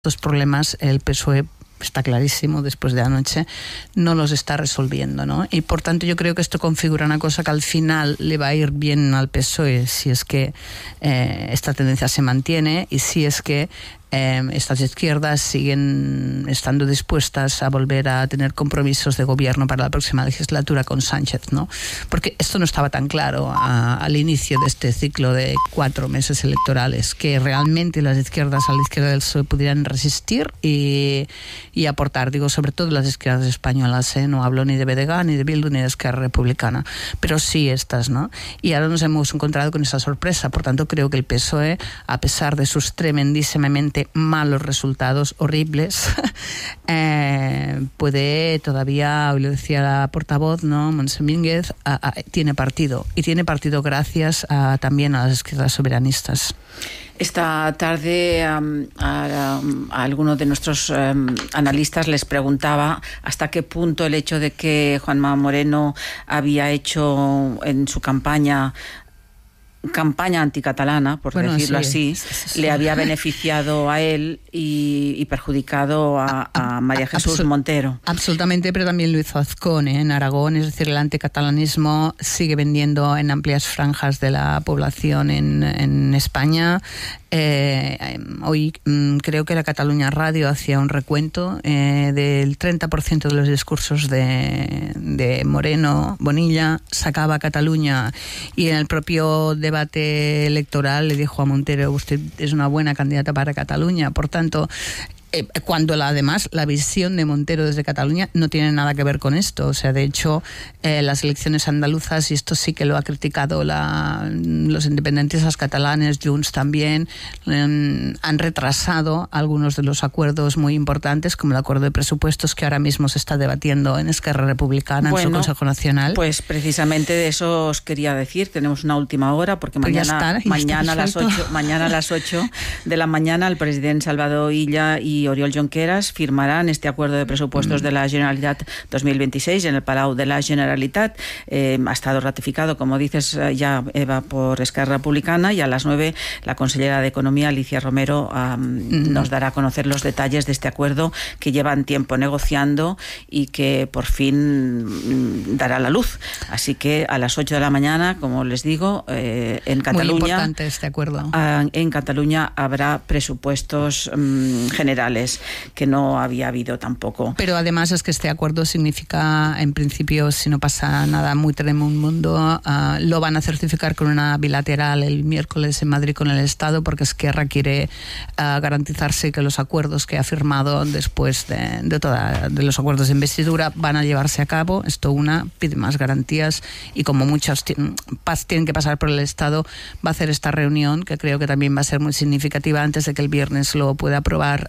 estos problemas el PSOE, está clarísimo después de anoche, no los está resolviendo, ¿no? Y por tanto yo creo que esto configura una cosa que al final le va a ir bien al PSOE si es que esta tendencia se mantiene y si es que estas izquierdas siguen estando dispuestas a volver a tener compromisos de gobierno para la próxima legislatura con Sánchez, ¿no? Porque esto no estaba tan claro al inicio de este ciclo de 4 meses electorales, que realmente las izquierdas a la izquierda del PSOE pudieran resistir y aportar, digo, sobre todo las izquierdas españolas, no hablo ni de BDG, ni de Bildu, ni de Esquerra Republicana, pero sí estas, ¿no? Y ahora nos hemos encontrado con esa sorpresa. Por tanto, creo que el PSOE, a pesar de sus tremendísimamente malos resultados, horribles, puede todavía, hoy lo decía la portavoz, ¿no?, Montse Mínguez, tiene partido, y tiene partido gracias también a las izquierdas soberanistas. Esta tarde a algunos de nuestros analistas les preguntaba hasta qué punto el hecho de que Juanma Moreno había hecho en su campaña anticatalana, por decirlo así, le había beneficiado a él y perjudicado a María Jesús Montero. Absolutamente, pero también lo hizo Azcón en Aragón, es decir, el anticatalanismo sigue vendiendo en amplias franjas de la población en España. Hoy creo que la Cataluña Radio hacía un recuento del 30% de los discursos de Moreno Bonilla sacaba a Cataluña, y en el propio debate electoral le dijo a Montero: usted es una buena candidata para Cataluña. Por tanto, cuando además la visión de Montero desde Cataluña no tiene nada que ver con esto. O sea, de hecho, las elecciones andaluzas, y esto sí que lo ha criticado los independentistas catalanes, Junts también, han retrasado algunos de los acuerdos muy importantes, como el acuerdo de presupuestos que ahora mismo se está debatiendo en Esquerra Republicana, en su Consejo Nacional. Pues precisamente de eso os quería decir. Tenemos una última hora, porque mañana a las 8 de la mañana el presidente Salvador Illa y Oriol Junqueras firmarán este acuerdo de presupuestos de la Generalitat 2026 en el Palau de la Generalitat. Ha estado ratificado, como dices, ya, Eva, por Esquerra Republicana, y a las 9 la consellera de Economía, Alicia Romero, nos dará a conocer los detalles de este acuerdo que llevan tiempo negociando y que por fin dará la luz. Así que a las 8 de la mañana, como les digo, en Cataluña... Muy importante este acuerdo. En Cataluña habrá presupuestos generales, que no había habido tampoco. Pero además es que este acuerdo significa, en principio, si no pasa nada muy tremendo, lo van a certificar con una bilateral el miércoles en Madrid con el Estado, porque Esquerra quiere garantizarse que los acuerdos que ha firmado después de los acuerdos de investidura van a llevarse a cabo. Esto pide más garantías, y como muchas tienen que pasar por el Estado, va a hacer esta reunión, que creo que también va a ser muy significativa, antes de que el viernes lo pueda aprobar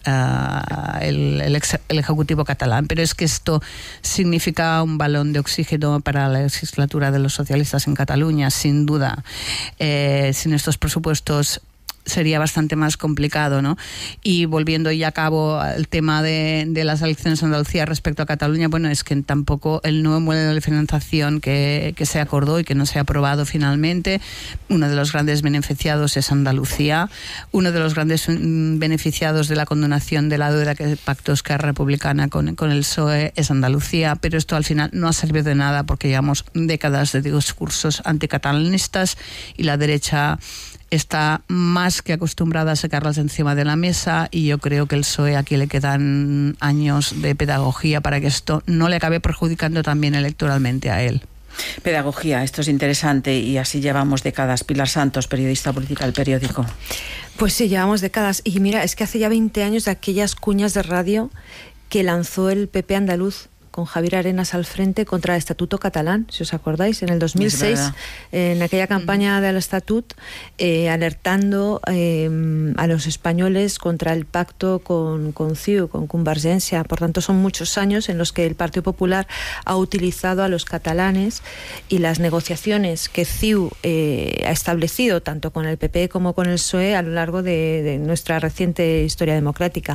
el Ejecutivo catalán. Pero es que esto significa un balón de oxígeno para la legislatura de los socialistas en Cataluña, sin duda. Sin estos presupuestos sería bastante más complicado, ¿no? Y volviendo ya a cabo al tema de las elecciones en Andalucía respecto a Cataluña, bueno, es que tampoco el nuevo modelo de financiación que se acordó y que no se ha aprobado finalmente, uno de los grandes beneficiados es Andalucía, uno de los grandes beneficiados de la condonación de la deuda que pactó Esquerra Republicana con el PSOE es Andalucía, pero esto al final no ha servido de nada, porque llevamos décadas de discursos anticatalanistas y la derecha está más que acostumbrada a sacarlas encima de la mesa, y yo creo que el PSOE aquí le quedan años de pedagogía para que esto no le acabe perjudicando también electoralmente a él. Pedagogía, esto es interesante, y así llevamos décadas. Pilar Santos, periodista política del Periódico. Pues sí, llevamos décadas, y mira, es que hace ya 20 años de aquellas cuñas de radio que lanzó el PP andaluz con Javier Arenas al frente contra el Estatuto catalán, si os acordáis, en el 2006, en aquella campaña del Estatut, alertando a los españoles contra el pacto con CiU, con Convergencia. Por tanto, son muchos años en los que el Partido Popular ha utilizado a los catalanes, y las negociaciones que CiU ha establecido tanto con el PP como con el PSOE a lo largo de nuestra reciente historia democrática.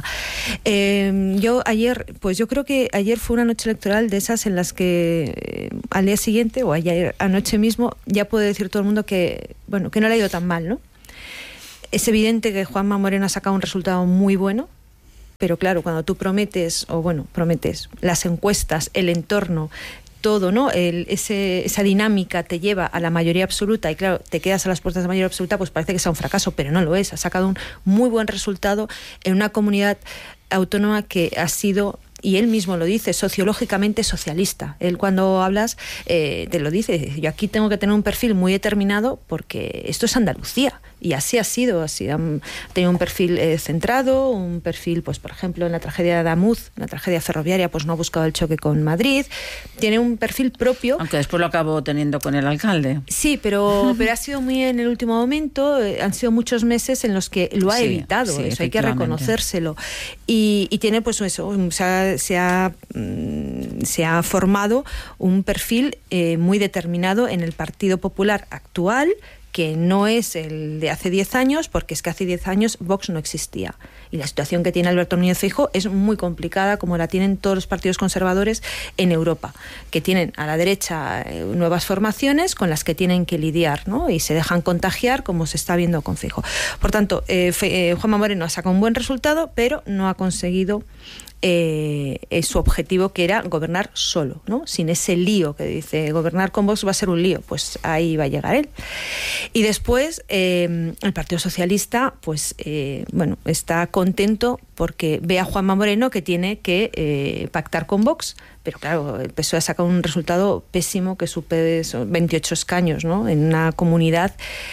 Yo creo que ayer fue una noche electoral de esas en las que al día siguiente o ayer anoche mismo ya puede decir todo el mundo que no le ha ido tan mal, ¿no? Es evidente que Juanma Moreno ha sacado un resultado muy bueno, pero claro, cuando tú prometes las encuestas, el entorno, todo, ¿no? Esa dinámica te lleva a la mayoría absoluta y claro, te quedas a las puertas de mayoría absoluta, pues parece que sea un fracaso, pero no lo es. Ha sacado un muy buen resultado en una comunidad autónoma que ha sido, y él mismo lo dice, sociológicamente socialista. Él cuando hablas te lo dice, yo aquí tengo que tener un perfil muy determinado porque esto es Andalucía. Y así ha sido, han tenido un perfil centrado, un perfil, pues por ejemplo, en la tragedia de Adamuz, la tragedia ferroviaria, pues no ha buscado el choque con Madrid, tiene un perfil propio. Aunque después lo acabó teniendo con el alcalde. Sí, pero ha sido muy en el último momento, han sido muchos meses en los que lo ha evitado, sí, eso hay que reconocérselo. Y tiene pues eso, se ha formado un perfil muy determinado en el Partido Popular actual, que no es el de hace 10 años, porque es que hace 10 años Vox no existía. Y la situación que tiene Alberto Núñez Feijóo es muy complicada, como la tienen todos los partidos conservadores en Europa, que tienen a la derecha nuevas formaciones con las que tienen que lidiar, ¿no? Y se dejan contagiar, como se está viendo con Feijóo. Por tanto, Juanma Moreno ha sacado un buen resultado, pero no ha conseguido su objetivo, que era gobernar solo, ¿no? Sin ese lío que dice, gobernar con Vox va a ser un lío, pues ahí va a llegar él. Y después el Partido Socialista pues está contento porque ve a Juanma Moreno que tiene que pactar con Vox, pero claro, el PSOE ha sacado un resultado pésimo que supere 28 escaños, ¿no? En una comunidad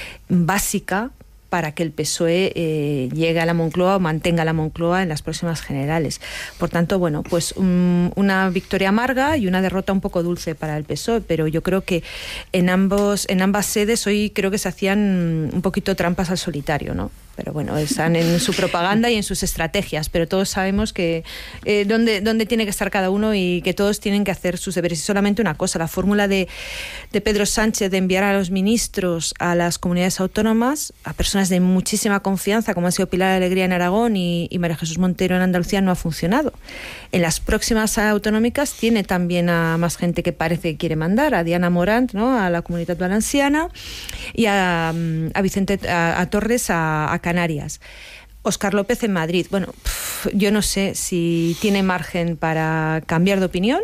básica para que el PSOE llegue a la Moncloa o mantenga la Moncloa en las próximas generales. Por tanto, bueno, pues una victoria amarga y una derrota un poco dulce para el PSOE, pero yo creo que en ambas sedes hoy creo que se hacían un poquito trampas al solitario, ¿no? Pero bueno, están en su propaganda y en sus estrategias, pero todos sabemos que dónde tiene que estar cada uno y que todos tienen que hacer sus deberes. Y solamente una cosa, la fórmula de Pedro Sánchez de enviar a los ministros a las comunidades autónomas, a personas de muchísima confianza, como han sido Pilar Alegría en Aragón y María Jesús Montero en Andalucía, no ha funcionado. En las próximas autonómicas tiene también a más gente que parece que quiere mandar, a Diana Morant, ¿no?, a la Comunitat Valenciana, y a Vicente a Torres a Canarias. Óscar López en Madrid. Bueno, yo no sé si tiene margen para cambiar de opinión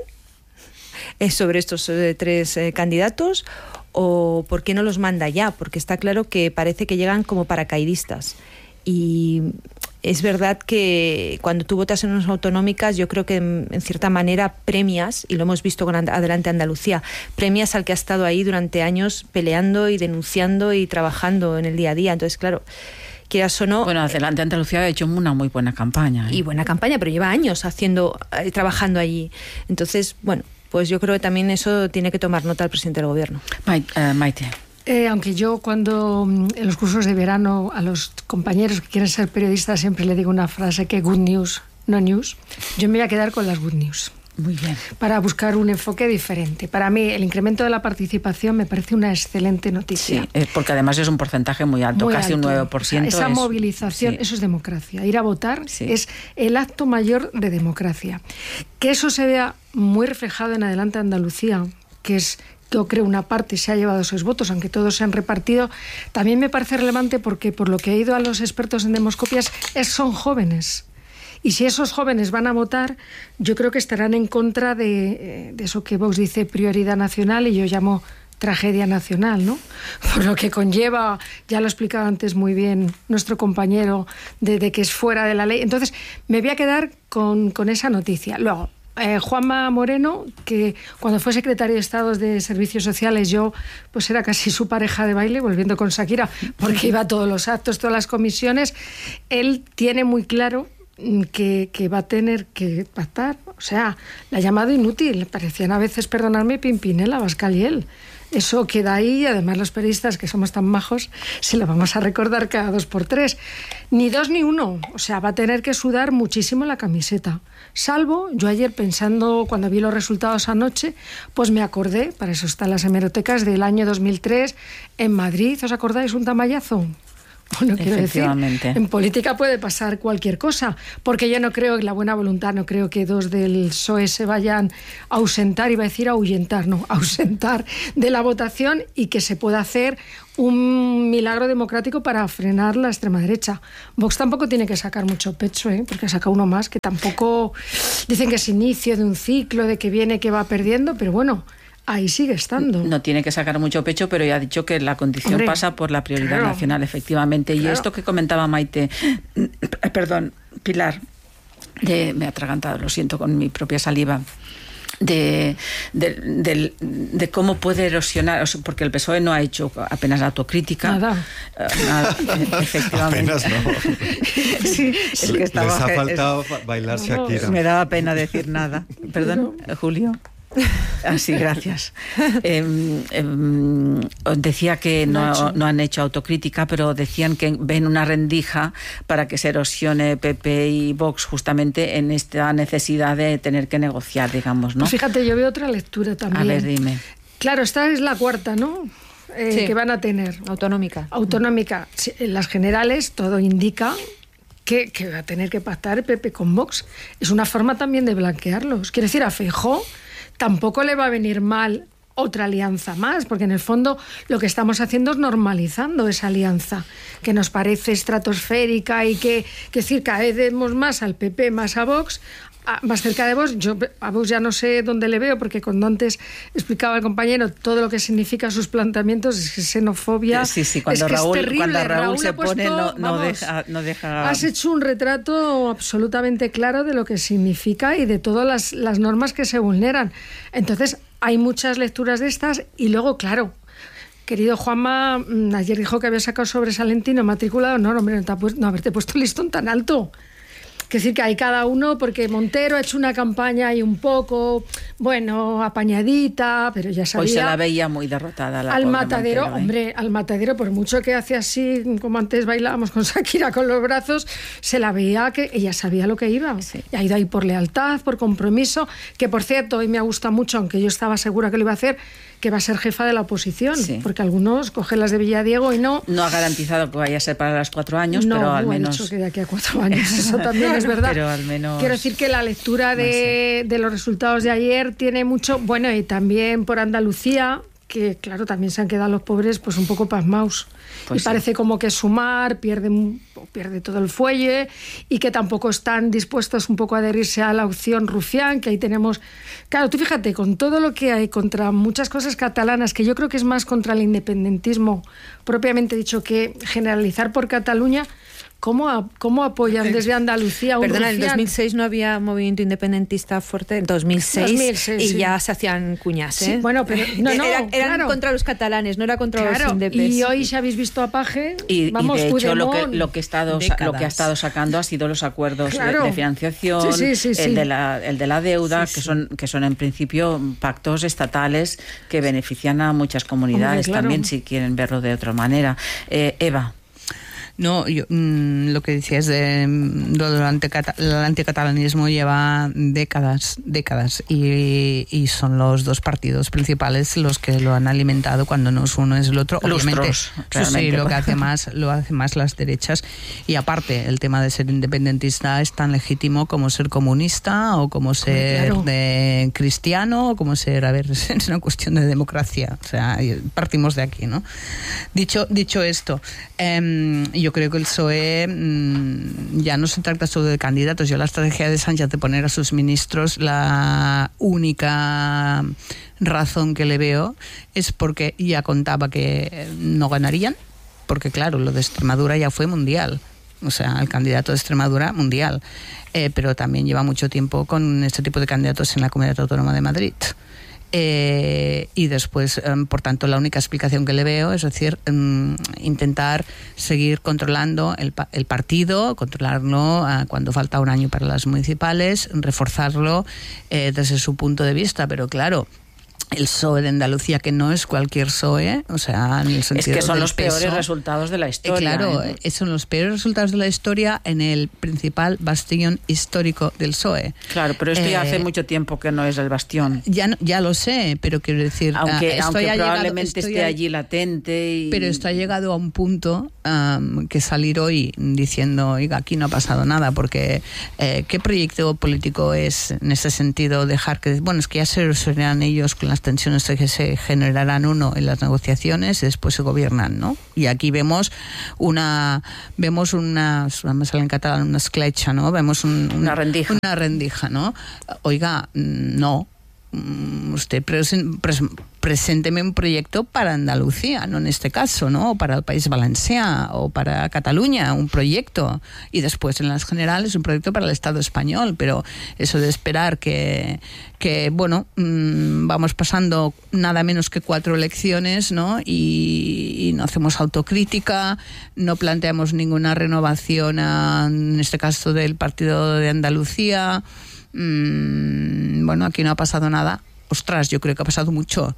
sobre estos tres candidatos, o por qué no los manda ya, porque está claro que parece que llegan como paracaidistas. Y es verdad que cuando tú votas en unas autonómicas, yo creo que en cierta manera premias, y lo hemos visto con Adelante Andalucía, premias al que ha estado ahí durante años peleando y denunciando y trabajando en el día a día. Entonces, claro, quieras o no... Bueno, Adelante Andalucía ha hecho una muy buena campaña. Y buena campaña, pero lleva años trabajando allí. Entonces, bueno, pues yo creo que también eso tiene que tomar nota el presidente del gobierno. Maite. Aunque yo cuando en los cursos de verano a los compañeros que quieren ser periodistas siempre le digo una frase que good news, no news, yo me voy a quedar con las good news. Muy bien. Para buscar un enfoque diferente. Para mí el incremento de la participación me parece una excelente noticia. Sí, porque además es un porcentaje muy alto, casi un 9%. O sea, esa movilización, eso es democracia. Ir a votar es el acto mayor de democracia. Que eso se vea muy reflejado en Adelante Andalucía, que es... yo creo una parte se ha llevado esos votos, aunque todos se han repartido, también me parece relevante porque por lo que he ido a los expertos en demoscopias son jóvenes. Y si esos jóvenes van a votar, yo creo que estarán en contra de eso que Vox dice prioridad nacional y yo llamo tragedia nacional, ¿no? Por lo que conlleva, ya lo explicaba antes muy bien nuestro compañero, de que es fuera de la ley. Entonces, me voy a quedar con esa noticia. Luego, Juanma Moreno, que cuando fue secretario de Estado de Servicios Sociales yo pues era casi su pareja de baile, volviendo con Shakira, porque iba a todos los actos, todas las comisiones, él tiene muy claro que va a tener que pactar. O sea, la ha llamado inútil, parecían a veces, perdonadme, Pimpinela, Abascal y él. Eso queda ahí, y además los periodistas que somos tan majos se lo vamos a recordar cada 2 por 3. Ni 2 ni 1, o sea, va a tener que sudar muchísimo la camiseta. Salvo, yo ayer pensando, cuando vi los resultados anoche, pues me acordé, para eso están las hemerotecas, del año 2003 en Madrid. ¿Os acordáis? Un tamallazo. Bueno, quiero decir, en política puede pasar cualquier cosa, porque yo no creo, en la buena voluntad, no creo que dos del PSOE se vayan a ausentar, iba a decir ahuyentar, no, ausentar de la votación y que se pueda hacer un milagro democrático para frenar la extrema derecha. Vox tampoco tiene que sacar mucho pecho, porque saca uno más, que tampoco dicen que es inicio de un ciclo, de que viene, que va perdiendo, pero bueno, ahí sigue estando. No tiene que sacar mucho pecho, pero ya ha dicho que la condición pasa por la prioridad nacional, efectivamente. Y esto que comentaba Maite, perdón, Pilar, me he atragantado, lo siento, con mi propia saliva. De cómo puede erosionar, porque el PSOE no ha hecho apenas autocrítica. Nada, efectivamente. Apenas no. Sí, es que estaba, les ha faltado bailar Shakira. Me daba pena decir nada. Perdón, Julio. Sí, gracias. Decía que no han hecho autocrítica, pero decían que ven una rendija para que se erosione PP y Vox justamente en esta necesidad de tener que negociar, digamos, ¿no? Pues fíjate, yo veo otra lectura también. A ver, dime. Claro, esta es la cuarta, ¿no? Sí. Que van a tener. Autonómica. Sí, en las generales todo indica que va a tener que pactar el PP con Vox. Es una forma también de blanquearlos. Quiere decir, a Feijóo tampoco le va a venir mal otra alianza más, porque en el fondo lo que estamos haciendo es normalizando esa alianza, que nos parece estratosférica y que decir, caemos más al PP, más a Vox, más cerca de Vox. Yo a Vox ya no sé dónde le veo, porque cuando antes explicaba el compañero todo lo que significa sus planteamientos, es que xenofobia. Sí, cuando es que Raúl, es terrible. cuando Raúl se puesto, pone no deja. Has hecho un retrato absolutamente claro de lo que significa y de todas las normas que se vulneran. Entonces, hay muchas lecturas de estas y luego, claro, querido Juanma, ayer dijo que había sacado sobresalentino matriculado. No, hombre, no haberte puesto el listón tan alto. Es decir, que hay cada uno, porque Montero ha hecho una campaña y un poco, bueno, apañadita, pero ya sabía. Hoy se la veía muy derrotada. Al Matadero, Montero, hombre, al Matadero, por mucho que hacía así, como antes bailábamos con Shakira con los brazos, se la veía que ella sabía lo que iba. Sí. Y ha ido ahí por lealtad, por compromiso, que por cierto, hoy me gusta mucho, aunque yo estaba segura que lo iba a hacer, que va a ser jefa de la oposición, porque algunos cogen las de Villadiego y no. No ha garantizado que vaya a ser para los 4 años, no, pero al menos. No, ha dicho que de aquí a 4 años, eso también es verdad. Pero al menos. Quiero decir que la lectura de los resultados de ayer tiene mucho. Bueno, y también por Andalucía, que claro, también se han quedado los pobres pues un poco pasmaos. Pues y parece como que Sumar pierde todo el fuelle y que tampoco están dispuestos un poco a adherirse a la opción Rufián, que ahí tenemos. Claro, tú fíjate, con todo lo que hay contra muchas cosas catalanas, que yo creo que es más contra el independentismo propiamente dicho que generalizar por Cataluña. ¿Cómo apoyan desde Andalucía un Perdona, Rufián? en 2006 no había movimiento independentista fuerte, en 2006 y ya se hacían cuñas, ¿eh? Sí, bueno, pero eran claro, contra los catalanes, no era contra los independentistas. Y hoy, si habéis visto a Paje, y de hecho lo que ha estado sacando ha sido los acuerdos de financiación, el de la deuda, que son en principio pactos estatales que benefician a muchas comunidades. Hombre, también, si quieren verlo de otra manera. Eva. No, yo, lo que decías el anticatalanismo lleva décadas y son los dos partidos principales los que lo han alimentado, cuando no es uno es el otro. Obviamente, sí, lo hace más las derechas, y aparte el tema de ser independentista es tan legítimo como ser comunista o como ser cristiano o como ser, es una cuestión de democracia, o sea, partimos de aquí, ¿no? Dicho esto, yo creo que el PSOE ya no se trata solo de candidatos. Yo la estrategia de Sánchez de poner a sus ministros, la única razón que le veo es porque ya contaba que no ganarían, porque claro, lo de Extremadura ya fue mundial. O sea, el candidato de Extremadura mundial, pero también lleva mucho tiempo con este tipo de candidatos en la Comunidad Autónoma de Madrid. Y después, por tanto, la única explicación que le veo es decir, intentar seguir controlando el partido, controlarlo cuando falta un año para las municipales, reforzarlo desde su punto de vista, pero claro, el PSOE de Andalucía, que no es cualquier PSOE, o sea, en el sentido es que son los peso, peores resultados de la historia. Claro, son los peores resultados de la historia en el principal bastión histórico del PSOE. Claro, pero esto ya hace mucho tiempo que no es el bastión. Ya lo sé, pero quiero decir, aunque probablemente esté allí latente. Pero esto ha llegado a un punto que salir hoy diciendo, oiga, aquí no ha pasado nada, porque ¿qué proyecto político es en ese sentido dejar que, bueno, es que ya se resolverán ellos con las tensiones que se generarán en las negociaciones y después se gobiernan, ¿no? Y aquí vemos una me sale en catalán, una escletxa, ¿no? Vemos una rendija, ¿no? Oiga, no. Usted presénteme un proyecto para Andalucía, no en este caso, ¿no? O para el País Valencià o para Cataluña, un proyecto, y después en las generales un proyecto para el Estado español. Pero eso de esperar que bueno, vamos pasando nada menos que 4 elecciones, ¿no? Y no hacemos autocrítica, no planteamos ninguna renovación en este caso del Partido de Andalucía. Bueno, aquí no ha pasado nada. Ostras, yo creo que ha pasado mucho.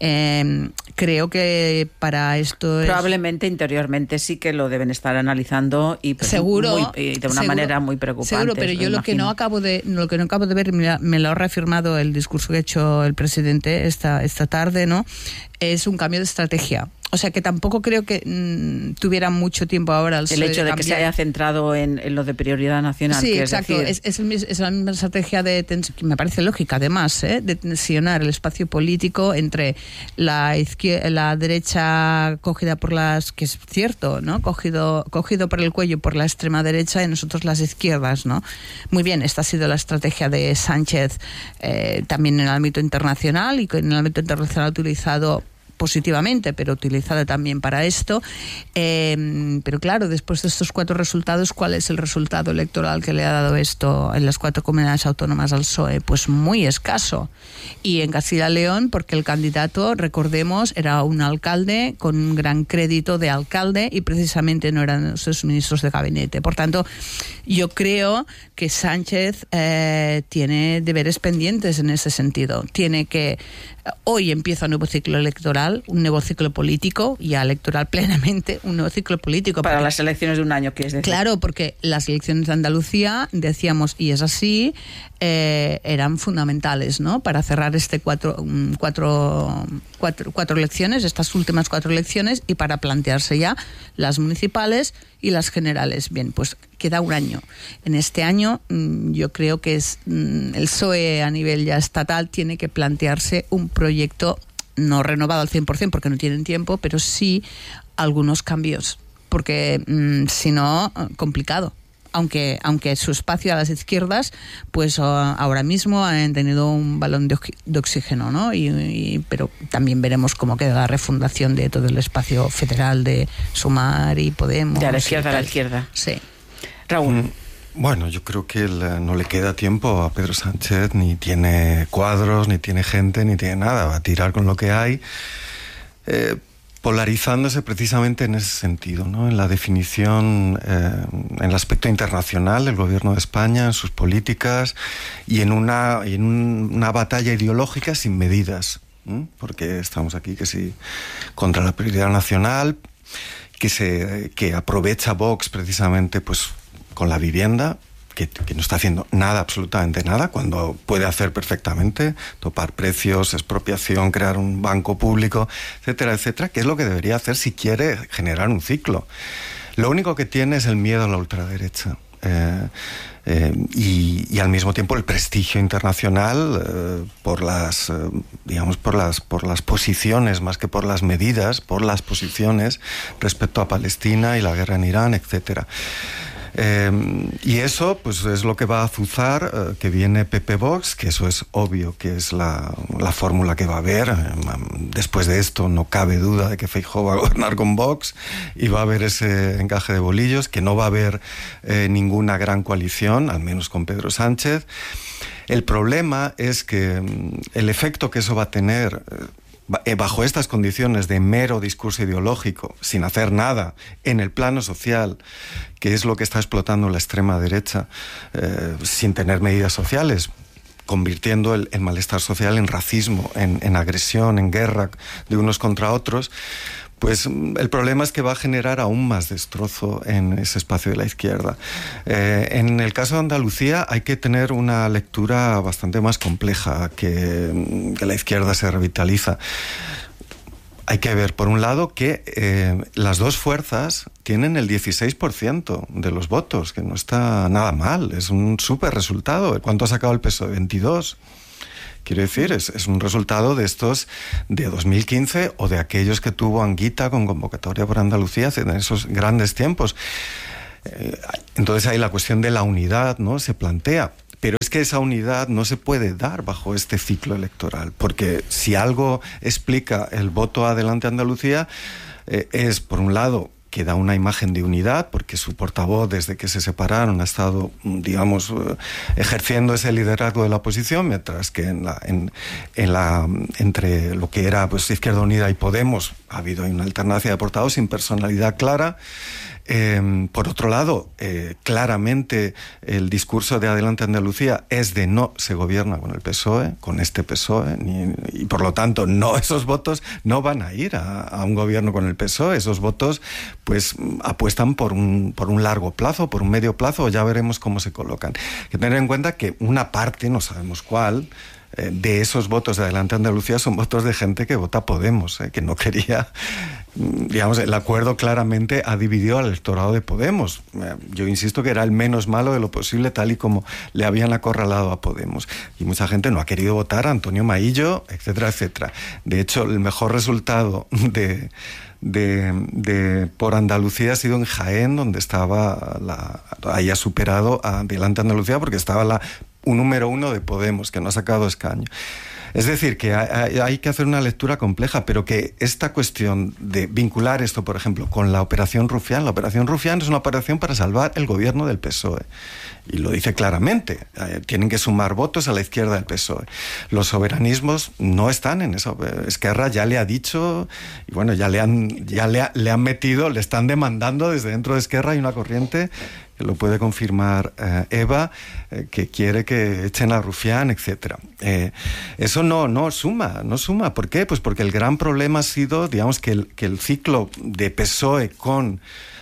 Creo que para esto probablemente interiormente sí que lo deben estar analizando y seguro, de una manera muy preocupante. Seguro, pero yo lo que no acabo de ver, me lo ha reafirmado el discurso que ha hecho el presidente esta tarde, ¿no? Es un cambio de estrategia. O sea, que tampoco creo que tuviera mucho tiempo ahora el hecho de que se haya centrado en lo de prioridad nacional. Sí, que exacto. Es la misma estrategia que me parece lógica, además, de tensionar el espacio político entre la derecha cogida por que es cierto, ¿no? Cogido por el cuello por la extrema derecha y nosotros las izquierdas, ¿no? Muy bien, esta ha sido la estrategia de Sánchez también en el ámbito internacional, y que en el ámbito internacional ha utilizado positivamente, pero utilizada también para esto. Pero claro, después de estos 4 resultados, ¿cuál es el resultado electoral que le ha dado esto en las 4 comunidades autónomas al PSOE? Pues muy escaso. Y en Castilla y León, porque el candidato, recordemos, era un alcalde con un gran crédito de alcalde y precisamente no eran sus ministros de gabinete. Por tanto, yo creo que Sánchez tiene deberes pendientes en ese sentido. Tiene que... Hoy empieza un nuevo ciclo electoral, un nuevo ciclo político, ya electoral plenamente, un nuevo ciclo político. Para las elecciones de un año, ¿quieres decir? Claro, porque las elecciones de Andalucía, decíamos, y es así, eran fundamentales, ¿no? Para cerrar cuatro elecciones, estas últimas 4 elecciones, y para plantearse ya las municipales y las generales. Bien, pues queda un año. En este año yo creo que el PSOE a nivel ya estatal tiene que plantearse un proyecto no renovado al 100% porque no tienen tiempo, pero sí algunos cambios, porque si no, complicado. Aunque su espacio a las izquierdas, pues ahora mismo han tenido un balón de oxígeno, ¿no? Pero también veremos cómo queda la refundación de todo el espacio federal de Sumar y Podemos. De la izquierda a la izquierda. Sí. Raúl. Bueno, yo creo que no le queda tiempo a Pedro Sánchez, ni tiene cuadros, ni tiene gente, ni tiene nada. Va a tirar con lo que hay. Polarizándose precisamente en ese sentido, ¿no? En la definición, en el aspecto internacional del gobierno de España, en sus políticas y en una batalla ideológica sin medidas, porque estamos aquí que sí contra la prioridad nacional, que aprovecha Vox precisamente pues con la vivienda, que no está haciendo nada, absolutamente nada, cuando puede hacer perfectamente, topar precios, expropiación, crear un banco público, etcétera, etcétera, que es lo que debería hacer si quiere generar un ciclo. Lo único que tiene es el miedo a la ultraderecha. Y al mismo tiempo el prestigio internacional por las posiciones más que por las medidas, por las posiciones respecto a Palestina y la guerra en Irán, etcétera. Y eso pues es lo que va a azuzar que viene PP Vox, que eso es obvio que es la fórmula que va a haber. Después de esto no cabe duda de que Feijóo va a gobernar con Vox y va a haber ese encaje de bolillos, que no va a haber ninguna gran coalición, al menos con Pedro Sánchez. El problema es que el efecto que eso va a tener bajo estas condiciones de mero discurso ideológico, sin hacer nada en el plano social, que es lo que está explotando la extrema derecha, sin tener medidas sociales, convirtiendo el malestar social en racismo, en agresión, en guerra de unos contra otros, pues el problema es que va a generar aún más destrozo en ese espacio de la izquierda. En el caso de Andalucía hay que tener una lectura bastante más compleja, que la izquierda se revitaliza. hay que ver, por un lado, que las dos fuerzas tienen el 16% de los votos, que no está nada mal, es un súper resultado. ¿Cuánto ha sacado el PSOE? 22. Quiero decir, es un resultado de estos de 2015 o de aquellos que tuvo Anguita con convocatoria por Andalucía en esos grandes tiempos. Entonces ahí la cuestión de la unidad, ¿no?, se plantea. Pero es que esa unidad no se puede dar bajo este ciclo electoral, porque si algo explica el voto Adelante Andalucía es, por un lado, que da una imagen de unidad, porque su portavoz, desde que se separaron, ha estado, digamos, ejerciendo ese liderazgo de la oposición, mientras que entre lo que era, pues, Izquierda Unida y Podemos ha habido una alternancia de portavoz sin personalidad clara. Por otro lado, claramente el discurso de Adelante Andalucía es de no se gobierna con el PSOE, con este PSOE, y por lo tanto esos votos no van a ir a un gobierno con el PSOE. Esos votos pues apuestan por un largo plazo, por un medio plazo, ya veremos cómo se colocan. Hay que tener en cuenta que una parte, no sabemos cuál, de esos votos de Adelante Andalucía son votos de gente que vota Podemos, que no quería, digamos, el acuerdo claramente ha dividido al electorado de Podemos. Yo insisto que era el menos malo de lo posible, tal y como le habían acorralado a Podemos. Y mucha gente no ha querido votar a Antonio Maillo, etcétera, etcétera. De hecho, el mejor resultado por Andalucía ha sido en Jaén, donde estaba ahí ha superado a Adelante Andalucía, porque estaba un número 1 de Podemos, que no ha sacado escaño. Es decir, que hay que hacer una lectura compleja, pero que esta cuestión de vincular esto, por ejemplo, con la Operación Rufián es una operación para salvar el gobierno del PSOE. Y lo dice claramente, tienen que sumar votos a la izquierda del PSOE. Los soberanismos no están en eso. Esquerra ya le ha dicho, y bueno, le han metido, le están demandando desde dentro de Esquerra, hay una corriente que lo puede confirmar Eva, que quiere que echen a Rufián, etcétera. Eso no suma. ¿Por qué? Pues porque el gran problema ha sido, digamos, que el ciclo de PSOE con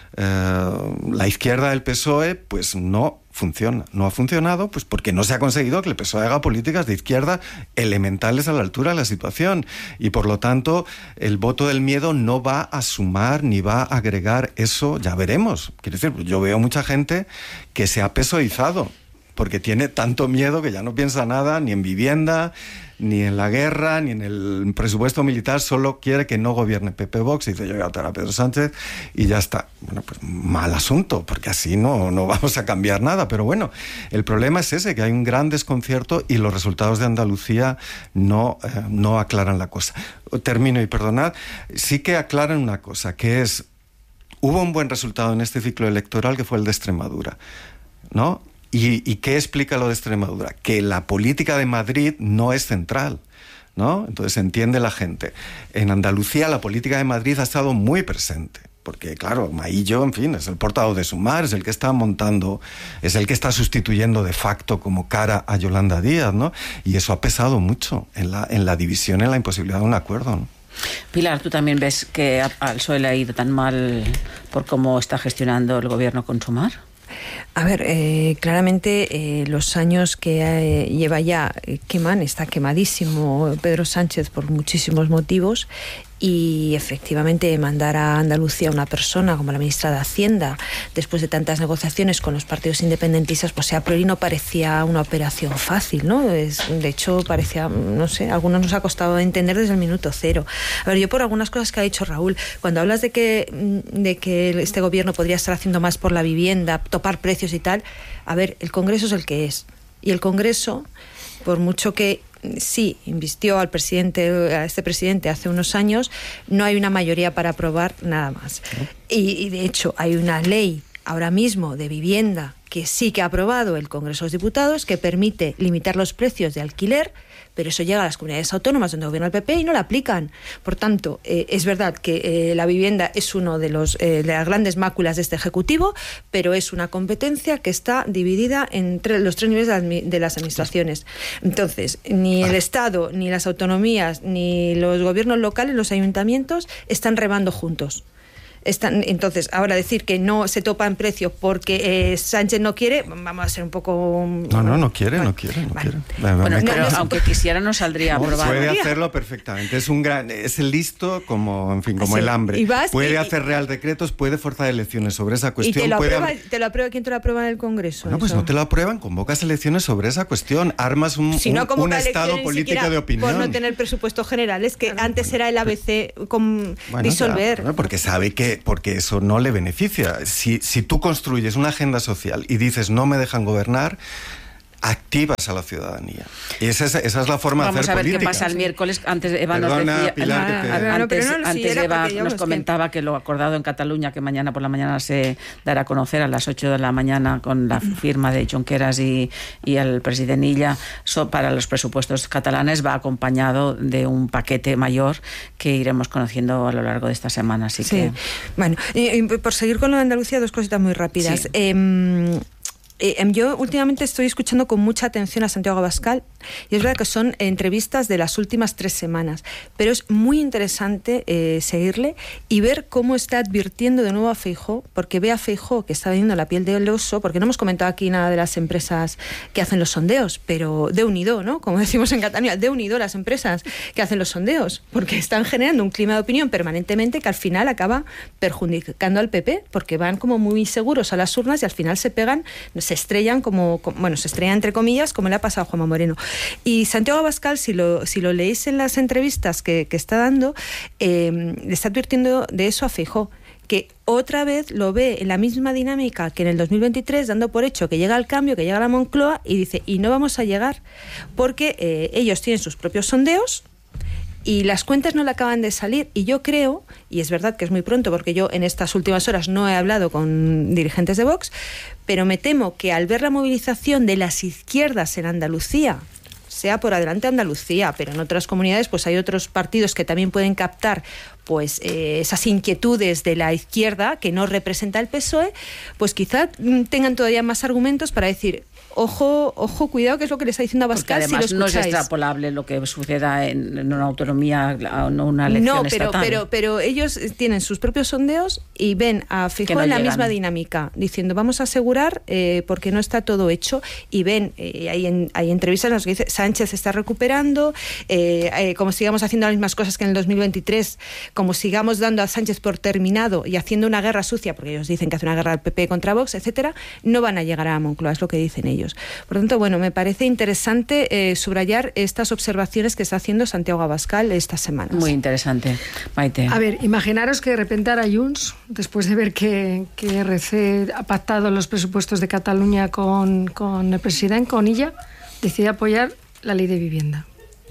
la izquierda del PSOE, pues no funciona. No ha funcionado, pues porque no se ha conseguido que el PSOE haga políticas de izquierda elementales a la altura de la situación. Y por lo tanto, el voto del miedo no va a sumar ni va a agregar eso, ya veremos. Quiero decir, yo veo mucha gente que se ha pesoizado, porque tiene tanto miedo que ya no piensa nada, ni en vivienda, ni en la guerra, ni en el presupuesto militar, solo quiere que no gobierne PP Vox, y dice, yo voy a votar a Pedro Sánchez y ya está. Bueno, pues mal asunto, porque así no vamos a cambiar nada, pero bueno, el problema es ese, que hay un gran desconcierto y los resultados de Andalucía no aclaran la cosa. Termino y perdonad, sí que aclaran una cosa, que es, hubo un buen resultado en este ciclo electoral que fue el de Extremadura, ¿no? ¿Y qué explica lo de Extremadura? Que la política de Madrid no es central, ¿no? Entonces entiende la gente. En Andalucía la política de Madrid ha estado muy presente, porque claro, Maillo, en fin, es el portavoz de Sumar, es el que está montando, es el que está sustituyendo de facto como cara a Yolanda Díaz, ¿no? Y eso ha pesado mucho en la división, en la imposibilidad de un acuerdo, ¿no? Pilar, ¿tú también ves que al PSOE le ha ido tan mal por cómo está gestionando el gobierno con Sumar? A ver, claramente los años que lleva ya está quemadísimo Pedro Sánchez por muchísimos motivos, y efectivamente mandar a Andalucía a una persona como la ministra de Hacienda después de tantas negociaciones con los partidos independentistas, pues a priori no parecía una operación fácil, ¿no? De hecho parecía, no sé, a algunos nos ha costado entender desde el minuto cero. A ver, yo por algunas cosas que ha dicho Raúl, cuando hablas de que este gobierno podría estar haciendo más por la vivienda, topar precios y tal, a ver, el Congreso es el que es, y el Congreso, por mucho que sí invistió a este presidente hace unos años, no hay una mayoría para aprobar nada más. Y de hecho hay una ley ahora mismo de vivienda que sí que ha aprobado el Congreso de los Diputados, que permite limitar los precios de alquiler, pero eso llega a las comunidades autónomas donde gobierna el PP y no la aplican. Por tanto, es verdad que la vivienda es uno de las grandes máculas de este Ejecutivo, pero es una competencia que está dividida entre los tres niveles de las administraciones. Entonces, ni el Estado, ni las autonomías, ni los gobiernos locales, los ayuntamientos, están remando juntos. Entonces, ahora decir que no se topa en precio porque Sánchez no quiere, vamos a ser un poco... No quiere. Bueno, pero aunque quisiera no saldría aprobado. Puede hacerlo perfectamente. Es el listo como el hambre. Puede hacer real decretos, puede forzar elecciones sobre esa cuestión. ¿Y quién te lo aprueba en el Congreso? No, pues no te lo aprueban, convocas elecciones sobre esa cuestión, armas un estado político de opinión. Por no tener presupuesto general, es que antes era el ABC disolver. Porque sabe porque eso no le beneficia. Si tú construyes una agenda social y dices no me dejan gobernar, activas a la ciudadanía. Y esa es la forma de hacer política. Vamos a ver qué pasa el miércoles. Antes Eva nos decía... Antes Eva nos comentaba que lo acordado en Cataluña, que mañana por la mañana se dará a conocer a las 8 de la mañana con la firma de Junqueras y el presidente Illa para los presupuestos catalanes, va acompañado de un paquete mayor que iremos conociendo a lo largo de esta semana. Así que... Bueno, por seguir con lo de Andalucía, dos cositas muy rápidas. Sí. Yo últimamente estoy escuchando con mucha atención a Santiago Abascal y es verdad que son entrevistas de las últimas 3 semanas, pero es muy interesante seguirle y ver cómo está advirtiendo de nuevo a Feijóo, porque ve a Feijóo que está vendiendo la piel del oso, porque no hemos comentado aquí nada de las empresas que hacen los sondeos, pero Déu-n'hi-do, ¿no? Como decimos en Cataluña, Déu-n'hi-do las empresas que hacen los sondeos, porque están generando un clima de opinión permanentemente que al final acaba perjudicando al PP, porque van como muy seguros a las urnas y al final se estrellan se estrellan entre comillas, como le ha pasado a Juanma Moreno. Y Santiago Abascal, si lo leéis en las entrevistas que está dando, le está advirtiendo de eso a Feijóo, que otra vez lo ve en la misma dinámica que en el 2023, dando por hecho que llega el cambio, que llega la Moncloa, y dice, y no vamos a llegar, porque ellos tienen sus propios sondeos, y las cuentas no le acaban de salir, y yo creo, y es verdad que es muy pronto porque yo en estas últimas horas no he hablado con dirigentes de Vox, pero me temo que al ver la movilización de las izquierdas en Andalucía, sea por adelante Andalucía, pero en otras comunidades pues hay otros partidos que también pueden captar pues esas inquietudes de la izquierda que no representa el PSOE, pues quizá tengan todavía más argumentos para decir, ojo, cuidado, que es lo que le está diciendo Abascal. Porque además si lo no es extrapolable lo que suceda en una autonomía o no una elección estatal. Pero ellos tienen sus propios sondeos y ven a Feijóo en la misma dinámica, diciendo vamos a asegurar porque no está todo hecho, y ven, hay entrevistas en las que dice Sánchez está recuperando, como sigamos haciendo las mismas cosas que en el 2023, como sigamos dando a Sánchez por terminado y haciendo una guerra sucia, porque ellos dicen que hace una guerra del PP contra Vox, etcétera, no van a llegar a la Moncloa, es lo que dicen ellos. Por lo tanto, bueno, me parece interesante subrayar estas observaciones que está haciendo Santiago Abascal estas semanas. Muy interesante, Maite. A ver, imaginaros que de repente ahora Junts, después de ver que RC ha pactado los presupuestos de Cataluña con el presidente, con Illa, decide apoyar la ley de vivienda.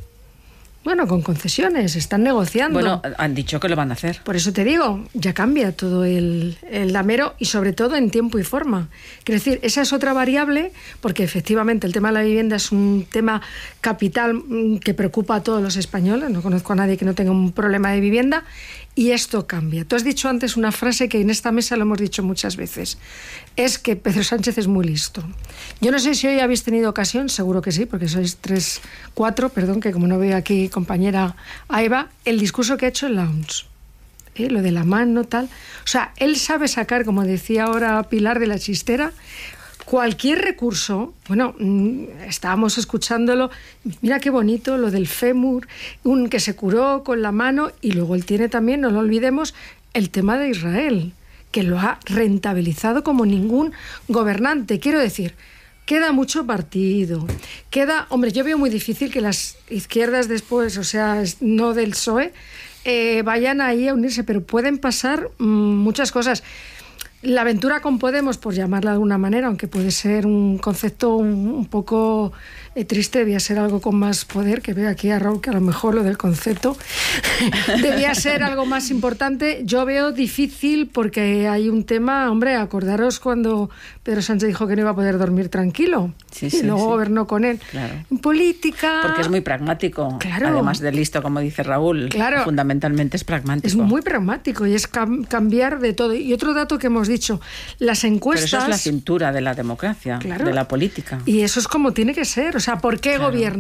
Bueno, con concesiones, están negociando. Bueno, han dicho que lo van a hacer. Por eso te digo, ya cambia todo el damero y sobre todo en tiempo y forma. Quiero decir, esa es otra variable, porque efectivamente el tema de la vivienda es un tema capital que preocupa a todos los españoles. No conozco a nadie que no tenga un problema de vivienda. Y esto cambia. Tú has dicho antes una frase que en esta mesa lo hemos dicho muchas veces. Es que Pedro Sánchez es muy listo. Yo no sé si hoy habéis tenido ocasión, seguro que sí, porque sois 4, que como no veo aquí compañera a Eva, el discurso que ha hecho en la OMS. Lo de la mano, tal. O sea, él sabe sacar, como decía ahora Pilar de la Chistera, cualquier recurso. Bueno, estábamos escuchándolo, mira qué bonito lo del fémur, que se curó con la mano, y luego él tiene también, no lo olvidemos, el tema de Israel, que lo ha rentabilizado como ningún gobernante. Quiero decir, queda mucho partido, hombre, yo veo muy difícil que las izquierdas después, o sea, no del PSOE, vayan ahí a unirse, pero pueden pasar muchas cosas. La aventura con Podemos, por llamarla de alguna manera, aunque puede ser un concepto un poco triste, debía ser algo con más poder, que veo aquí a Raúl que a lo mejor lo del concepto debía ser algo más importante. Yo veo difícil porque hay un tema, hombre, acordaros cuando Pedro Sánchez dijo que no iba a poder dormir tranquilo y luego gobernó con él. Claro. En política... Porque es muy pragmático, claro. Además de listo, como dice Raúl, claro. Fundamentalmente es pragmático. Es muy pragmático y es cambiar de todo. Y otro dato que hemos dicho, las encuestas... Pero eso es la cintura de la democracia, claro. De la política. Y eso es como tiene que ser. O sea, ¿por qué gobierna?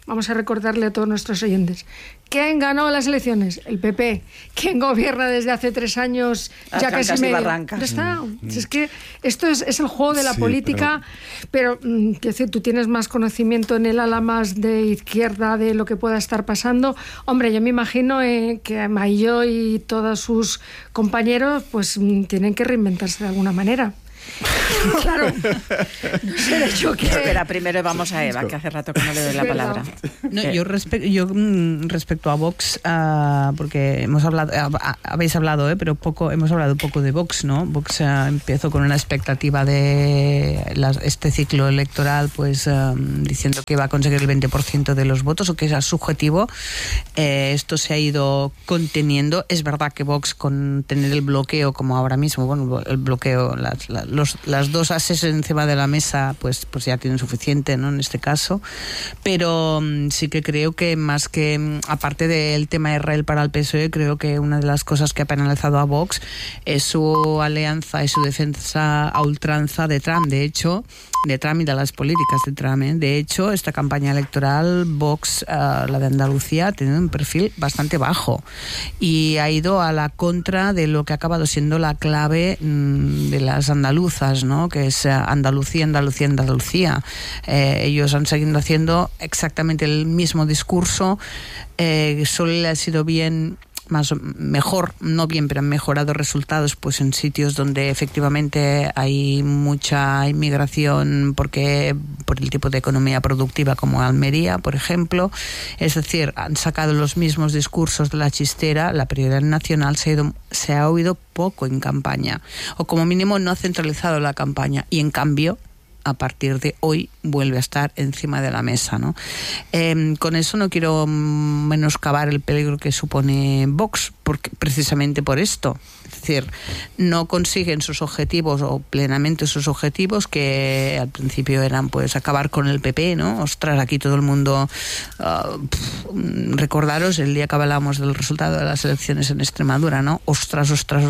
vamos a recordarle a todos nuestros oyentes. ¿Quién ganó las elecciones? El PP. ¿Quién gobierna desde hace 3 años ya casi medio? Ya está. Es que esto es el juego de la política, pero tú tienes más conocimiento en el ala más de izquierda de lo que pueda estar pasando. Hombre, yo me imagino que Mailló y todos sus compañeros pues tienen que reinventarse de alguna manera. Claro. No sé yo qué. Espera, primero vamos a Eva, que hace rato que no le doy la palabra. No, yo respecto a Vox, porque habéis hablado, pero hemos hablado poco de Vox, ¿no? Vox empezó con una expectativa de este ciclo electoral, pues diciendo que iba a conseguir el 20% de los votos, o que era subjetivo. Esto se ha ido conteniendo. Es verdad que Vox, con tener el bloqueo como ahora mismo, bueno, el bloqueo, las 2 ases encima de la mesa, pues ya tienen suficiente, ¿no? En este caso, pero sí que creo que más que, aparte del tema de Israel para el PSOE, creo que una de las cosas que ha penalizado a Vox es su alianza y su defensa a ultranza de Trump. De Trump y de las políticas de Trump. De hecho, esta campaña electoral, Vox, la de Andalucía, ha tenido un perfil bastante bajo y ha ido a la contra de lo que ha acabado siendo la clave de las andaluzas, ¿no? Que es Andalucía. Ellos han seguido haciendo exactamente el mismo discurso, solo le ha sido mejor, no bien, pero han mejorado resultados pues en sitios donde efectivamente hay mucha inmigración por el tipo de economía productiva, como Almería, por ejemplo. Es decir, han sacado los mismos discursos de la chistera. La prioridad nacional se ha oído poco en campaña, o como mínimo no ha centralizado la campaña, y en cambio a partir de hoy vuelve a estar encima de la mesa, ¿no? Con eso no quiero menoscabar el peligro que supone Vox, precisamente por esto. Es decir, no consiguen sus objetivos, o plenamente sus objetivos, que al principio eran pues acabar con el PP, ¿no? Ostras, aquí todo el mundo... recordaros el día que hablábamos del resultado de las elecciones en Extremadura, ¿no? Ostras,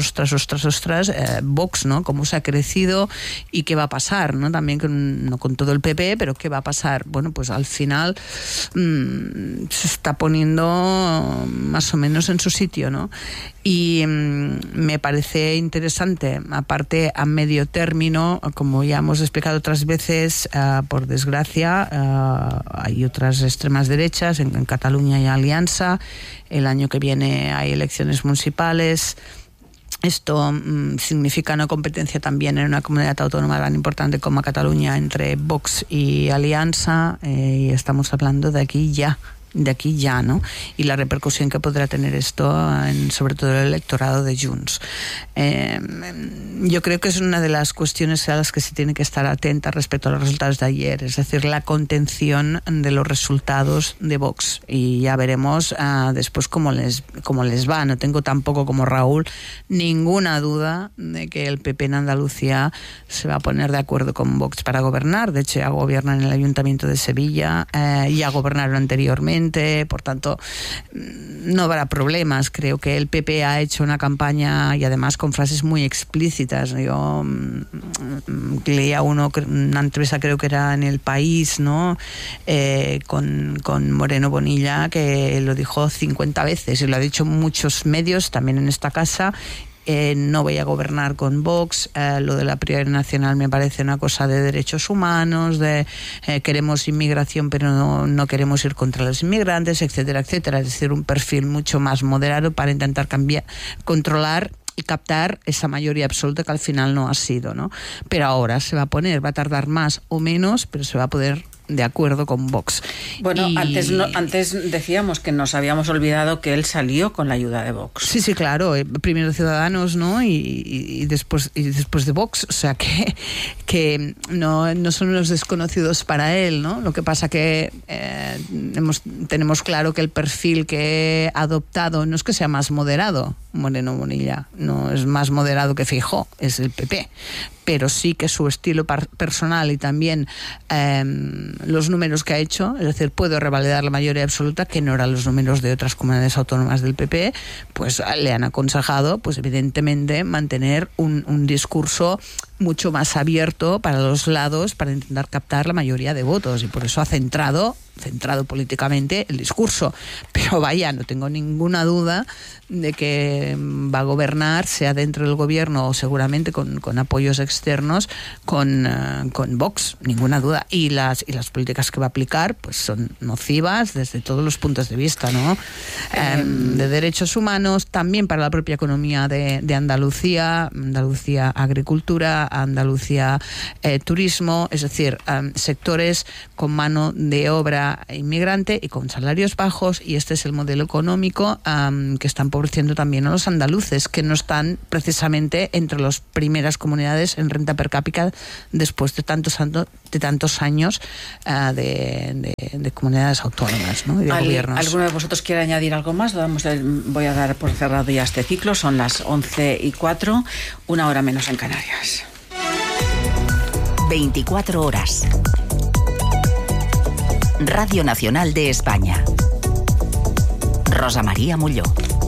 Vox, ¿no? Cómo se ha crecido y qué va a pasar, ¿no? También no con todo el PP, pero qué va a pasar. Bueno, pues al final se está poniendo más o menos en su sitio, ¿no? Y me parece interesante, aparte a medio término, como ya hemos explicado otras veces, por desgracia, hay otras extremas derechas, en Cataluña hay alianza, el año que viene hay elecciones municipales. Esto significa una competencia también en una comunidad autónoma tan importante como Cataluña entre Vox y Alianza, y estamos hablando de aquí ya, ¿no? Y la repercusión que podrá tener esto sobre todo el electorado de Junts. Yo creo que es una de las cuestiones a las que se tiene que estar atenta respecto a los resultados de ayer, es decir, la contención de los resultados de Vox, y ya veremos después cómo les va. No tengo tampoco, como Raúl, ninguna duda de que el PP en Andalucía se va a poner de acuerdo con Vox para gobernar. De hecho, ya gobiernan en el Ayuntamiento de Sevilla, ya gobernaron anteriormente. Por tanto, no habrá problemas. Creo que el PP ha hecho una campaña, y además con frases muy explícitas. Yo leía una entrevista, creo que era en El País, ¿no? Con Moreno Bonilla, que lo dijo 50 veces, y lo ha dicho muchos medios también en esta casa. No voy a gobernar con Vox, lo de la prioridad nacional me parece una cosa de derechos humanos, de queremos inmigración pero no queremos ir contra los inmigrantes, etcétera, etcétera. Es decir, un perfil mucho más moderado para intentar controlar y captar esa mayoría absoluta que al final no ha sido, ¿no? Pero ahora se va a poner, va a tardar más o menos, pero se va a poder de acuerdo con Vox. Bueno, antes decíamos que nos habíamos olvidado que él salió con la ayuda de Vox. Sí, claro. Primero Ciudadanos, ¿no? Y después de Vox. O sea que no son unos desconocidos para él, ¿no? Lo que pasa que tenemos claro que el perfil que ha adoptado no es que sea más moderado, Moreno Bonilla, no es más moderado que Feijóo, es el PP. Pero sí que su estilo personal y también los números que ha hecho, es decir, puedo revalidar la mayoría absoluta, que no eran los números de otras comunidades autónomas del PP, pues le han aconsejado, pues evidentemente, mantener un discurso mucho más abierto para los lados para intentar captar la mayoría de votos, y por eso ha centrado políticamente el discurso. Pero vaya, no tengo ninguna duda de que va a gobernar, sea dentro del gobierno o seguramente con apoyos externos, con Vox, ninguna duda. Y las políticas que va a aplicar pues son nocivas desde todos los puntos de vista, ¿no? De derechos humanos, también para la propia economía de Andalucía agricultura, Andalucía turismo, es decir, sectores con mano de obra inmigrante y con salarios bajos, y este es el modelo económico que está empobreciendo también a los andaluces, que no están precisamente entre las primeras comunidades en renta per cápita después de tantos años de comunidades autónomas, ¿no? Y de gobiernos. ¿Alguno de vosotros quiere añadir algo más? Voy a dar por cerrado ya este ciclo. Son las 11:04, 1 hora menos en Canarias. 24 horas. Radio Nacional de España. Rosa María Molló.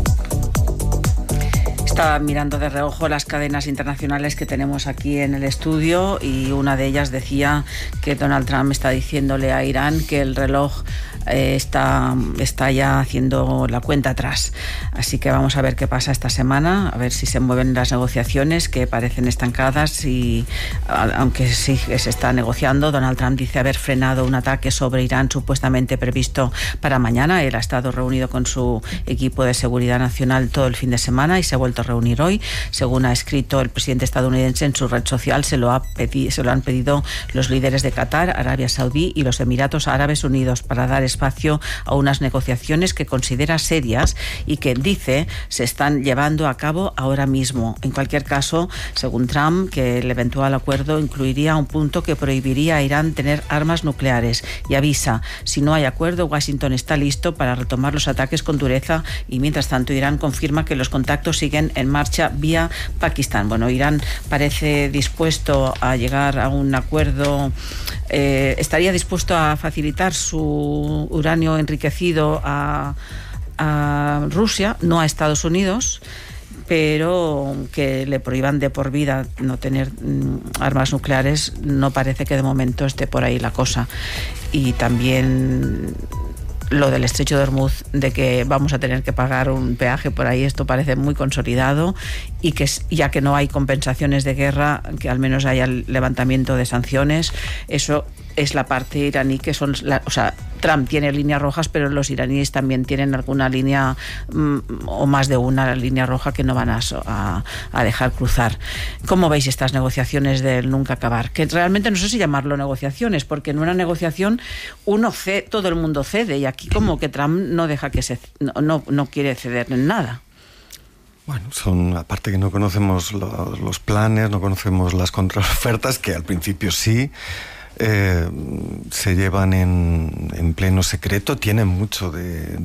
Estaba mirando de reojo las cadenas internacionales que tenemos aquí en el estudio, y una de ellas decía que Donald Trump está diciéndole a Irán que el reloj está ya haciendo la cuenta atrás. Así que vamos a ver qué pasa esta semana, a ver si se mueven las negociaciones, que parecen estancadas, y aunque sí que se está negociando. Donald Trump dice haber frenado un ataque sobre Irán supuestamente previsto para mañana. Él ha estado reunido con su equipo de seguridad nacional todo el fin de semana y se ha vuelto a reunir hoy. Según ha escrito el presidente estadounidense en su red social, se lo han pedido los líderes de Qatar, Arabia Saudí y los Emiratos Árabes Unidos para dar espacio a unas negociaciones que considera serias y que dice se están llevando a cabo ahora mismo. En cualquier caso, según Trump, que el eventual acuerdo incluiría un punto que prohibiría a Irán tener armas nucleares, y avisa: si no hay acuerdo, Washington está listo para retomar los ataques con dureza. Y mientras tanto, Irán confirma que los contactos siguen en marcha vía Pakistán. Bueno, Irán parece dispuesto a llegar a un acuerdo, estaría dispuesto a facilitar su uranio enriquecido a Rusia, no a Estados Unidos, pero que le prohíban de por vida no tener armas nucleares no parece que de momento esté por ahí la cosa. Y también lo del estrecho de Hormuz, de que vamos a tener que pagar un peaje por ahí, esto parece muy consolidado, y que ya que no hay compensaciones de guerra, que al menos haya el levantamiento de sanciones. Eso es la parte iraní, que son Trump tiene líneas rojas, pero los iraníes también tienen alguna línea o más de una línea roja que no van a dejar cruzar. ¿Cómo veis estas negociaciones del nunca acabar? Que realmente no sé si llamarlo negociaciones, porque en una negociación todo el mundo cede, y aquí como que Trump no deja que no quiere ceder en nada. Bueno, aparte que no conocemos los planes, no conocemos las contraofertas, que al principio sí se llevan en pleno secreto. Tienen mucho de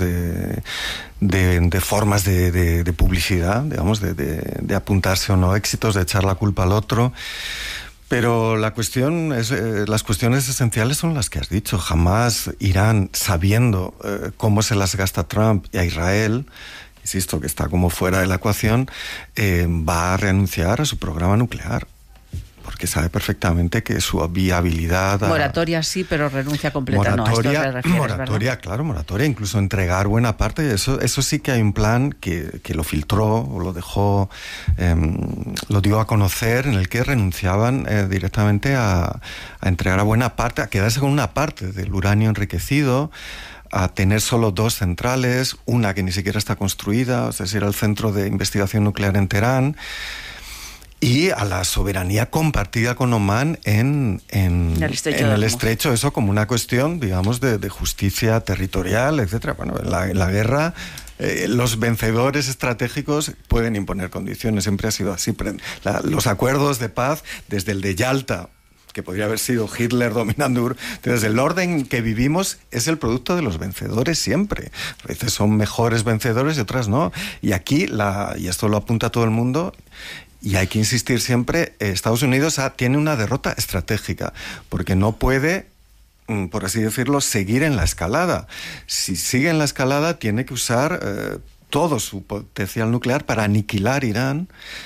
formas de publicidad, digamos, de apuntarse o no éxitos, de echar la culpa al otro. Pero las cuestiones esenciales son las que has dicho. Jamás Irán, sabiendo cómo se las gasta Trump y a Israel, insisto que está como fuera de la ecuación, va a renunciar a su programa nuclear, porque sabe perfectamente que su viabilidad... Moratoria sí, pero renuncia completa no. A esto te refieres, moratoria, ¿verdad? Claro, moratoria, incluso entregar buena parte. Eso sí que hay un plan que lo filtró o lo dejó, lo dio a conocer, en el que renunciaban directamente a entregar a buena parte, a quedarse con una parte del uranio enriquecido, a tener solo 2 centrales, una que ni siquiera está construida, es decir, el Centro de Investigación Nuclear en Teherán, y a la soberanía compartida con Omán en el estrecho, eso como una cuestión, digamos, de justicia territorial, etcétera. Bueno, en la guerra los vencedores estratégicos pueden imponer condiciones, siempre ha sido así. Los acuerdos de paz, desde el de Yalta, que podría haber sido Hitler dominando, desde el orden que vivimos, es el producto de los vencedores siempre. A veces son mejores vencedores y otras no. Y aquí, y esto lo apunta todo el mundo, y hay que insistir siempre, Estados Unidos tiene una derrota estratégica, porque no puede, por así decirlo, seguir en la escalada. Si sigue en la escalada, tiene que usar todo su potencial nuclear para aniquilar Irán,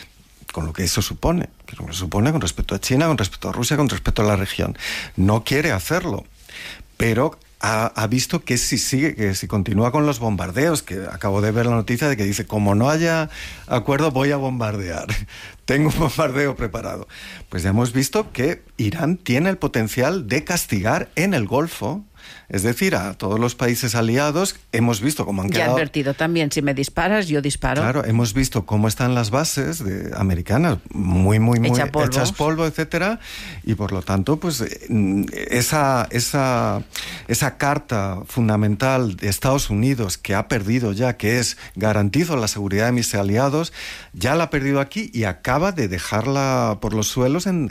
con lo que eso supone, con respecto a China, con respecto a Rusia, con respecto a la región. No quiere hacerlo, pero ha visto que si continúa con los bombardeos, que acabo de ver la noticia de que dice, como no haya acuerdo, voy a bombardear. Tengo un bombardeo preparado. Pues ya hemos visto que Irán tiene el potencial de castigar en el Golfo, es decir, a todos los países aliados. Hemos visto cómo han quedado... Ya he advertido también, si me disparas, yo disparo. Claro, hemos visto cómo están las bases americanas, muy hechas polvo, etcétera, y por lo tanto, pues esa carta fundamental de Estados Unidos que ha perdido ya, que es garantizo la seguridad de mis aliados, ya la ha perdido aquí y acaba de dejarla por los suelos en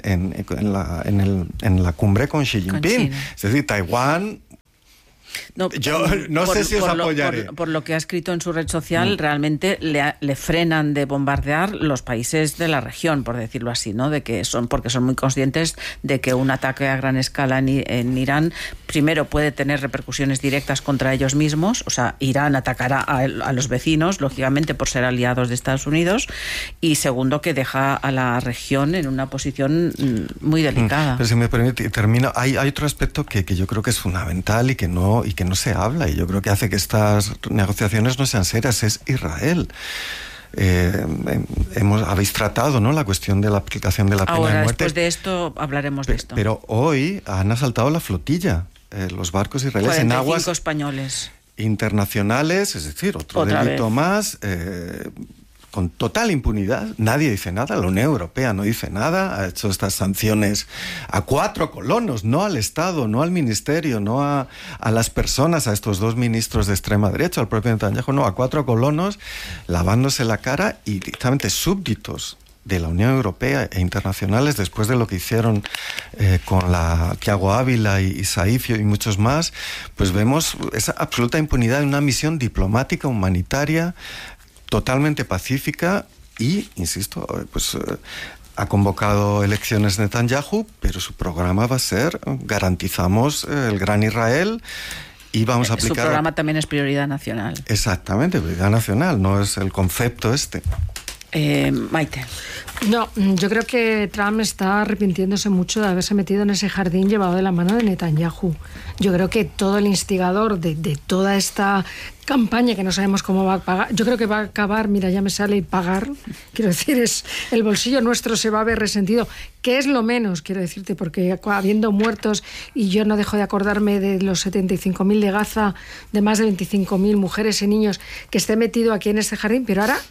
la cumbre con Xi Jinping. Es decir, Taiwán... Yo no sé si os apoyaré. Por lo que ha escrito en su red social, realmente le frenan de bombardear los países de la región, por decirlo así, ¿no? Porque son muy conscientes de que un ataque a gran escala en Irán, primero puede tener repercusiones directas contra ellos mismos, o sea, Irán atacará a los vecinos, lógicamente por ser aliados de Estados Unidos, y segundo, que deja a la región en una posición muy delicada. Pero si me permite, termino. Hay otro aspecto que yo creo que es fundamental y que no se habla, y yo creo que hace que estas negociaciones no sean serias, es Israel. Habéis tratado, ¿no?, la cuestión de la aplicación de la pena de muerte. Ahora, después de esto, hablaremos de esto. Pero hoy han asaltado la flotilla, los barcos israelíes en aguas españoles internacionales, es decir, otro delito más, con total impunidad. Nadie dice nada, la Unión Europea no dice nada, ha hecho estas sanciones a 4 colonos, no al Estado, no al Ministerio, no a las personas, a estos 2 ministros de extrema derecha, al propio Netanyahu, no, a 4 colonos, lavándose la cara, y directamente súbditos de la Unión Europea e internacionales, después de lo que hicieron con la Thiago Ávila y Saif y muchos más, pues vemos esa absoluta impunidad en una misión diplomática, humanitaria, totalmente pacífica, y, insisto, pues ha convocado elecciones Netanyahu, pero su programa va a ser garantizamos el gran Israel y vamos a aplicar... Su programa también es prioridad nacional. Exactamente, prioridad nacional, no es el concepto este. Maite. No, yo creo que Trump está arrepintiéndose mucho de haberse metido en ese jardín llevado de la mano de Netanyahu. Yo creo que todo el instigador de toda esta campaña, que no sabemos cómo va a pagar, yo creo que va a acabar, mira, ya me sale pagar, quiero decir, es el bolsillo nuestro se va a ver resentido, que es lo menos, quiero decirte, porque habiendo muertos, y yo no dejo de acordarme de los 75.000 de Gaza, de más de 25.000 mujeres y niños, que esté metido aquí en este jardín, pero ahora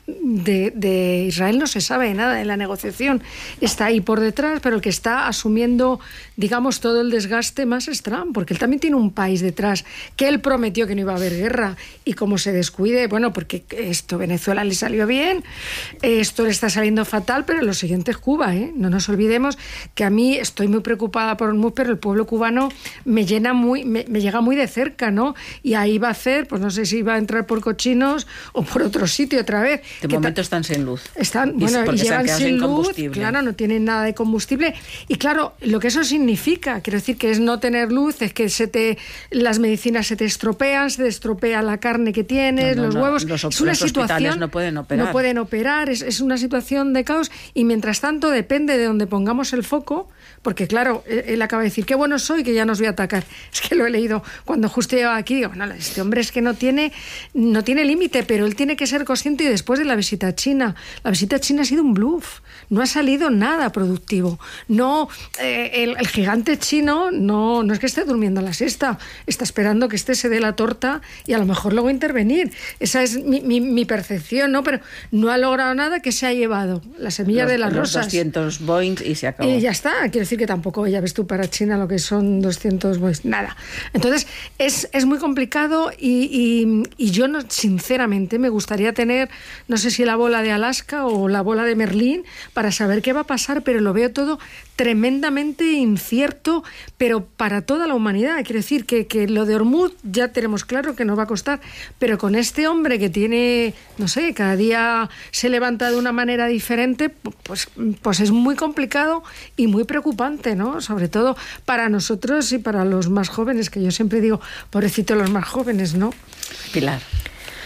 de Israel no se sabe nada en la negociación, está ahí por detrás, pero el que está asumiendo, digamos, todo el desgaste más es Trump, porque él también tiene un país detrás, que él prometió que no iba a haber guerra, y como se descuide, bueno, porque esto Venezuela le salió bien, esto le está saliendo fatal, pero lo siguiente es Cuba, ¿eh? No nos olvidemos que a mí estoy muy preocupada por el MUD, pero el pueblo cubano me llega muy de cerca, ¿no? Y ahí va a hacer, pues no sé si va a entrar por Cochinos o por otro sitio otra vez. De momento están sin luz. Y llevan sin luz, claro, no tienen nada de combustible. Y claro, lo que eso significa, quiero decir que es no tener luz, es que las medicinas se te estropean, se te estropea la carne que tienes, los huevos. Los hospitales no pueden operar. No pueden operar, es una situación de caos, y mientras tanto depende de donde pongamos el foco, porque claro, él acaba de decir, qué bueno soy, que ya nos voy a atacar. Es que lo he leído cuando justo llegaba aquí, digo, bueno, este hombre es que no tiene límite, pero él tiene que ser consciente, y después de la visita a China ha sido un bluff, no ha salido nada productivo. No, el gigante chino no es que esté durmiendo la siesta, está esperando que este se dé la torta y a lo mejor luego intervenir. Esa es mi percepción, ¿no? Pero no ha logrado nada, que se ha llevado las semillas de las rosas. 200 Boeing y se acabó. Y ya está. Quiero decir que tampoco, ya ves tú, para China lo que son 200 Boeing, nada. Entonces, es muy complicado y yo, no, sinceramente, me gustaría tener, no sé si la bola de Alaska o la bola de Merlín, para saber qué va a pasar, pero lo veo todo tremendamente incierto, pero para toda la humanidad. Quiero decir que lo de Hormuz ya tenemos claro que nos va a costar, pero con este hombre que tiene, no sé, cada día se levanta de una manera diferente, pues es muy complicado y muy preocupante, ¿no? Sobre todo para nosotros y para los más jóvenes, que yo siempre digo, pobrecito los más jóvenes, ¿no? Pilar.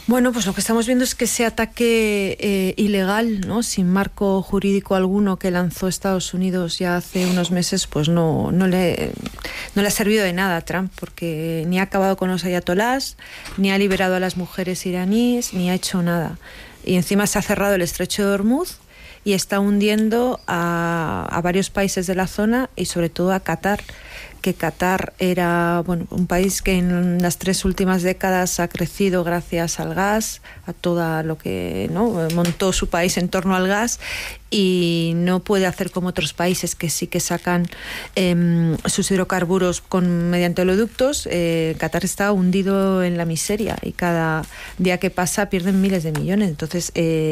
Bueno, pues lo que estamos viendo es que ese ataque ilegal, ¿no?, sin marco jurídico alguno, que lanzó Estados Unidos ya hace unos meses, pues no le ha servido de nada a Trump, porque ni ha acabado con los ayatolás, ni ha liberado a las mujeres iraníes, ni ha hecho nada. Y encima se ha cerrado el estrecho de Hormuz y está hundiendo a varios países de la zona y sobre todo a Qatar, que Qatar era, bueno, un país que en las 3 últimas décadas ha crecido gracias al gas, a todo lo que, ¿no?, montó su país en torno al gas, y no puede hacer como otros países que sí que sacan sus hidrocarburos mediante oleoductos. Qatar está hundido en la miseria y cada día que pasa pierden miles de millones. Entonces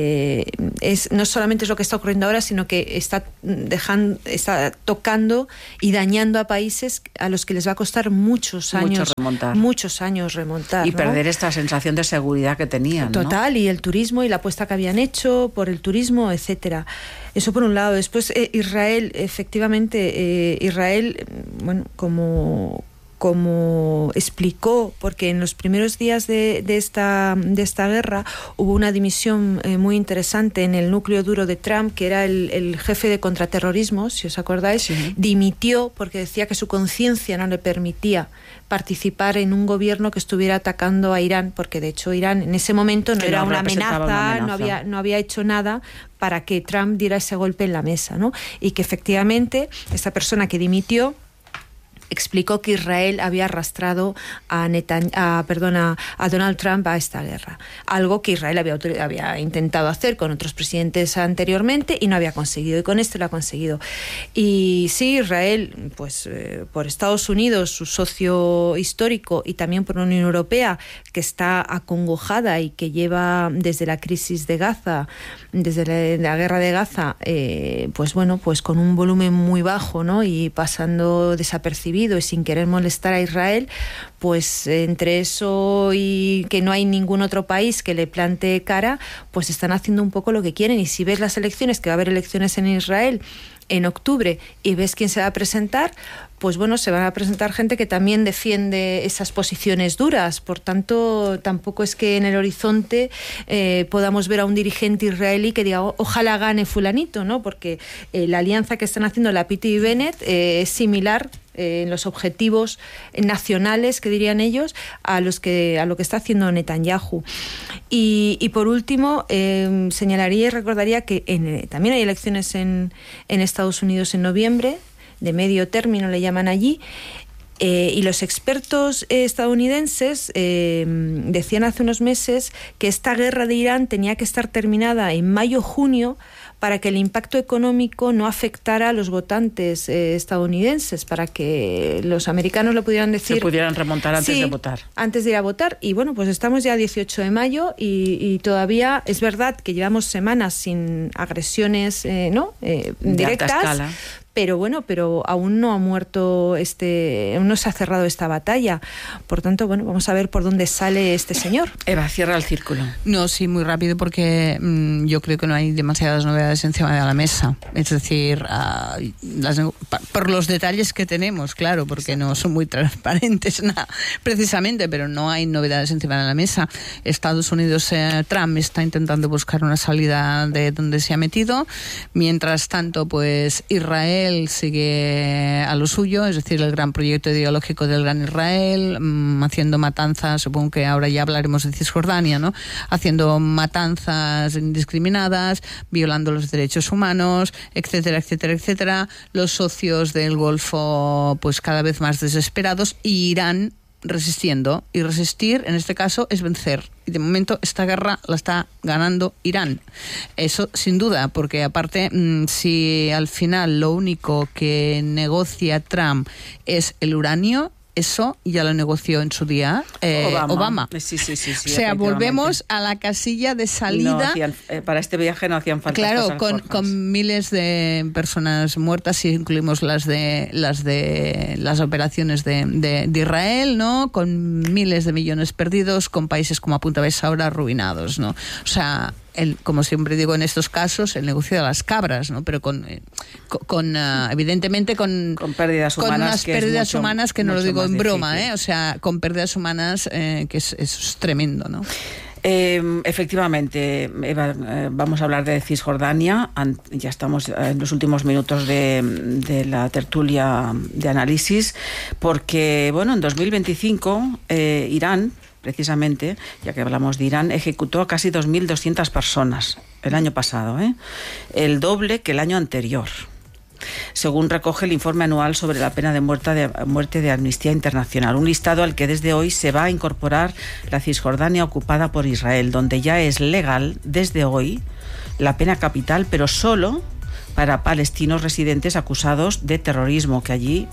no solamente es lo que está ocurriendo ahora, sino que está tocando y dañando a países a los que les va a costar muchos años remontar, y ¿no?, perder esta sensación de seguridad que tenían, total, ¿no? Y el turismo y la apuesta que habían hecho por el turismo, etcétera. Eso por un lado. Después Israel, efectivamente, bueno, como explicó, porque en los primeros días de esta guerra hubo una dimisión muy interesante en el núcleo duro de Trump, que era el jefe de contraterrorismo, si os acordáis. Sí. Dimitió porque decía que su conciencia no le permitía participar en un gobierno que estuviera atacando a Irán, porque de hecho Irán en ese momento no era una amenaza, no había hecho nada para que Trump diera ese golpe en la mesa, ¿no? Y que efectivamente esta persona que dimitió explicó que Israel había arrastrado a Donald Trump a esta guerra, algo que Israel había intentado hacer con otros presidentes anteriormente y no había conseguido, y con esto lo ha conseguido. Y sí, Israel, pues por Estados Unidos, su socio histórico, y también por la Unión Europea, que está acongojada y que lleva desde la crisis de Gaza, desde la guerra de Gaza, pues bueno, pues con un volumen muy bajo, ¿no?, y pasando desapercibido y sin querer molestar a Israel, pues entre eso y que no hay ningún otro país que le plantee cara, pues están haciendo un poco lo que quieren. Y si ves las elecciones, que va a haber elecciones en Israel en octubre, y ves quién se va a presentar, pues bueno, se van a presentar gente que también defiende esas posiciones duras. Por tanto, tampoco es que en el horizonte podamos ver a un dirigente israelí que diga ojalá gane fulanito, ¿no? Porque la alianza que están haciendo Lapid y Bennett es similar en los objetivos nacionales, que dirían ellos, a lo que está haciendo Netanyahu. Y por último, señalaría y recordaría que también hay elecciones en Estados Unidos en noviembre, de medio término le llaman allí, y los expertos estadounidenses decían hace unos meses que esta guerra de Irán tenía que estar terminada en mayo-junio para que el impacto económico no afectara a los votantes estadounidenses, para que los americanos lo pudieran decir. Se pudieran remontar antes de votar. Antes de ir a votar. Y bueno, pues estamos ya a 18 de mayo y todavía es verdad que llevamos semanas sin agresiones directas. De alta escala. Pero bueno, aún no ha muerto aún no se ha cerrado esta batalla. Por tanto, bueno, vamos a ver por dónde sale este señor. Eva, cierra el círculo. No, sí, muy rápido, porque yo creo que no hay demasiadas novedades encima de la mesa. Es decir, por los detalles que tenemos, claro, porque no son muy transparentes, precisamente, pero no hay novedades encima de la mesa. Estados Unidos, Trump está intentando buscar una salida de donde se ha metido. Mientras tanto, pues Israel sigue a lo suyo, es decir, el gran proyecto ideológico del Gran Israel, haciendo matanzas, supongo que ahora ya hablaremos de Cisjordania, ¿no? Haciendo matanzas indiscriminadas, violando los derechos humanos, etcétera, etcétera, etcétera. Los socios del Golfo, pues cada vez más desesperados, y Irán resistiendo, y resistir en este caso es vencer, y de momento esta guerra la está ganando Irán, eso sin duda, porque aparte si al final lo único que negocia Trump es el uranio, eso ya lo negoció en su día Obama. Sí, o sea, volvemos a la casilla de salida. Para este viaje no hacían falta. Claro, con miles de personas muertas, si incluimos las operaciones de Israel, ¿no? Con miles de millones perdidos, con países como apuntabais ahora arruinados, ¿no? O sea, como siempre digo en estos casos, el negocio de las cabras, ¿no? Pero evidentemente con pérdidas humanas, con unas pérdidas humanas que no lo digo en broma, difícil. O sea, con pérdidas humanas que es tremendo, ¿no? Efectivamente, Eva, vamos a hablar de Cisjordania. Ya estamos en los últimos minutos de la tertulia de análisis, porque, bueno, en 2025 Irán, precisamente, ya que hablamos de Irán, ejecutó a casi 2.200 personas el año pasado, el doble que el año anterior, según recoge el informe anual sobre la pena de muerte de Amnistía Internacional, un listado al que desde hoy se va a incorporar la Cisjordania ocupada por Israel, donde ya es legal desde hoy la pena capital, pero solo para palestinos residentes acusados de terrorismo, que allí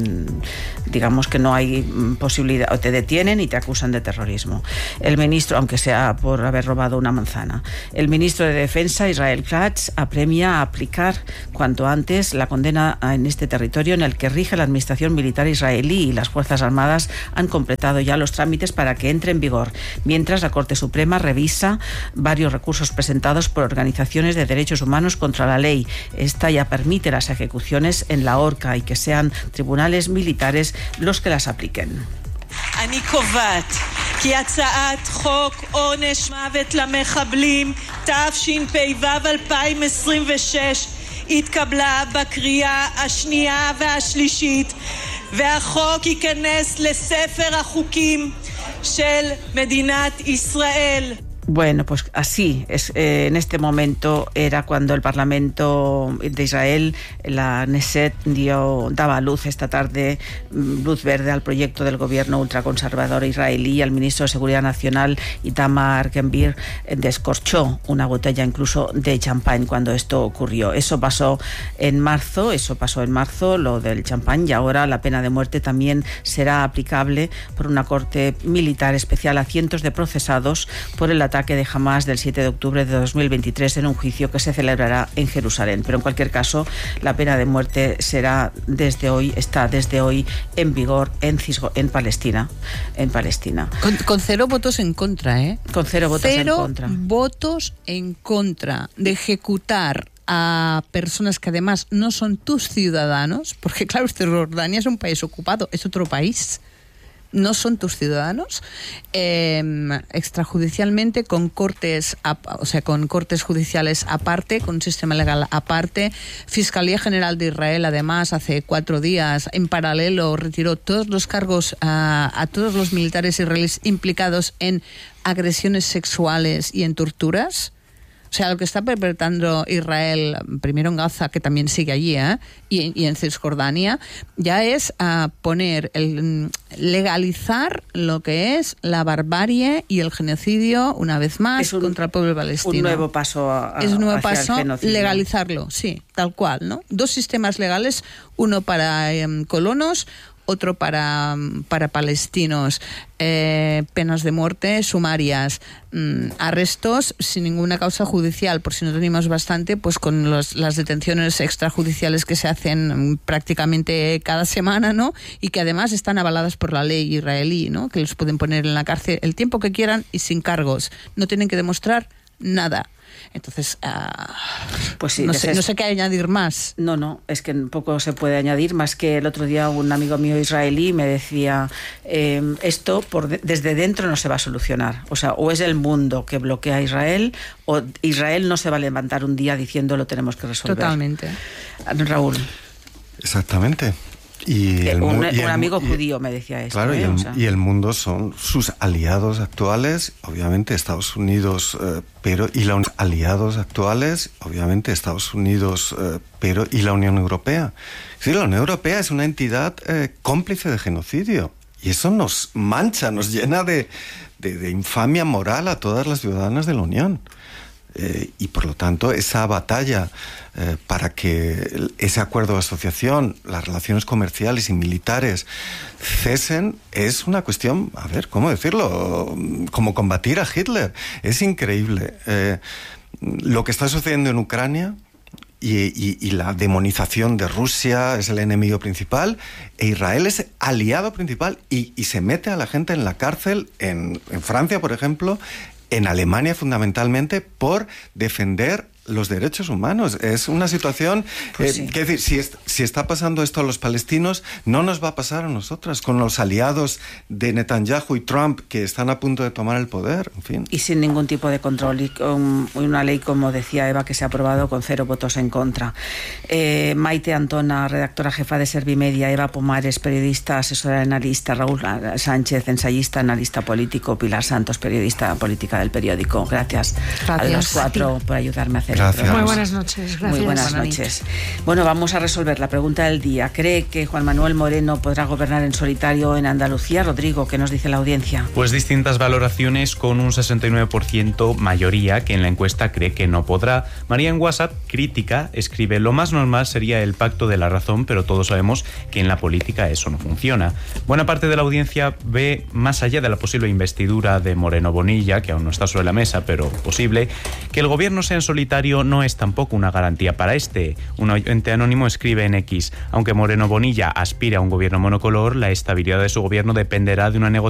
digamos que no hay posibilidad, o te detienen y te acusan de terrorismo. El ministro, aunque sea por haber robado una manzana, el ministro de Defensa, Israel Katz, apremia a aplicar cuanto antes la condena en este territorio, en el que rige la administración militar israelí, y las Fuerzas Armadas han completado ya los trámites para que entre en vigor, mientras la Corte Suprema revisa varios recursos presentados por organizaciones de derechos humanos contra la ley. Esta ya permite las ejecuciones en la horca y que sean tribunales militares los que las apliquen. אני קובעת כי הצעת חוק עונש מוות למחבלים תשפ"ו 2026 התקבלה בקריאה השנייה והשלישית, והחוק ייכנס לספר החוקים של מדינת ישראל. Bueno, pues así es. En este momento era cuando el Parlamento de Israel, la Knesset, daba a luz esta tarde luz verde al proyecto del gobierno ultraconservador israelí. Al ministro de Seguridad Nacional, Itamar Ben-Gvir, descorchó una botella incluso de champán cuando esto ocurrió. Eso pasó en marzo, lo del champán, y ahora la pena de muerte también será aplicable por una corte militar especial a cientos de procesados por el ataque de Hamas del 7 de octubre de 2023 en un juicio que se celebrará en Jerusalén. Pero en cualquier caso, la pena de muerte está desde hoy en vigor en Palestina. Con 0 votos en contra, ¿eh? Con 0 votos en contra. 0 votos en contra de ejecutar a personas que además no son tus ciudadanos, porque claro, Cisjordania es un país ocupado, es otro país. No son tus ciudadanos, extrajudicialmente, con cortes judiciales aparte, con un sistema legal aparte. Fiscalía General de Israel, además, hace 4 días, en paralelo, retiró todos los cargos a todos los militares israelíes implicados en agresiones sexuales y en torturas. O sea, lo que está perpetrando Israel, primero en Gaza, que también sigue allí, y en Cisjordania, ya es legalizar lo que es la barbarie y el genocidio, una vez más, contra el pueblo palestino. Un nuevo paso es un nuevo paso, el genocidio. Legalizarlo, sí, tal cual, ¿no? 2 sistemas legales, uno para colonos, otro para palestinos, penas de muerte sumarias, arrestos sin ninguna causa judicial, por si no tenemos bastante, pues con las detenciones extrajudiciales que se hacen prácticamente cada semana, ¿no? Y que además están avaladas por la ley israelí, ¿no? Que los pueden poner en la cárcel el tiempo que quieran y sin cargos. No tienen que demostrar nada. Entonces, pues sí, no sé qué añadir más. No, es que poco se puede añadir, más que el otro día un amigo mío israelí me decía, esto desde dentro no se va a solucionar. O sea, o es el mundo que bloquea a Israel, o Israel no se va a levantar un día diciendo lo tenemos que resolver. Totalmente. Raúl. Exactamente. Un amigo judío me decía eso. Claro, y el mundo son sus aliados actuales, obviamente Estados Unidos, y la Unión Europea. Sí, la Unión Europea es una entidad cómplice de genocidio, y eso nos mancha, nos llena de infamia moral a todas las ciudadanas de la Unión. Y por lo tanto esa batalla para que ese acuerdo de asociación, las relaciones comerciales y militares cesen, es una cuestión, a ver, ¿cómo decirlo? Como combatir a Hitler. Es increíble lo que está sucediendo en Ucrania. Y la demonización de Rusia es el enemigo principal, e Israel es aliado principal, y se mete a la gente en la cárcel en Francia, por ejemplo, en Alemania fundamentalmente, por defender los derechos humanos. Es una situación, pues sí. que decir, si está pasando esto a los palestinos, no nos va a pasar a nosotras, con los aliados de Netanyahu y Trump que están a punto de tomar el poder, en fin. Y sin ningún tipo de control, y con una ley, como decía Eva, que se ha aprobado con 0 votos en contra. Maite Antona, redactora jefa de Servimedia, Eva Pomares, periodista, asesora analista, Raúl Sánchez, ensayista, analista político, Pilar Santos, periodista política del periódico. Gracias a los 4 por ayudarme a hacer el programa. Muy buenas noches. Gracias. Muy buenas noches. Bueno, vamos a resolver la pregunta del día. ¿Cree que Juan Manuel Moreno podrá gobernar en solitario en Andalucía? Rodrigo, ¿qué nos dice la audiencia? Pues distintas valoraciones, con un 69% mayoría que en la encuesta cree que no podrá. María en WhatsApp, crítica, escribe: lo más normal sería el pacto de la razón, pero todos sabemos que en la política eso no funciona. Buena parte de la audiencia ve más allá de la posible investidura de Moreno Bonilla, que aún no está sobre la mesa, pero posible, que el gobierno sea en solitario no es tampoco una garantía para este. Un oyente anónimo escribe en X: aunque Moreno Bonilla aspire a un gobierno monocolor, la estabilidad de su gobierno dependerá de una negociación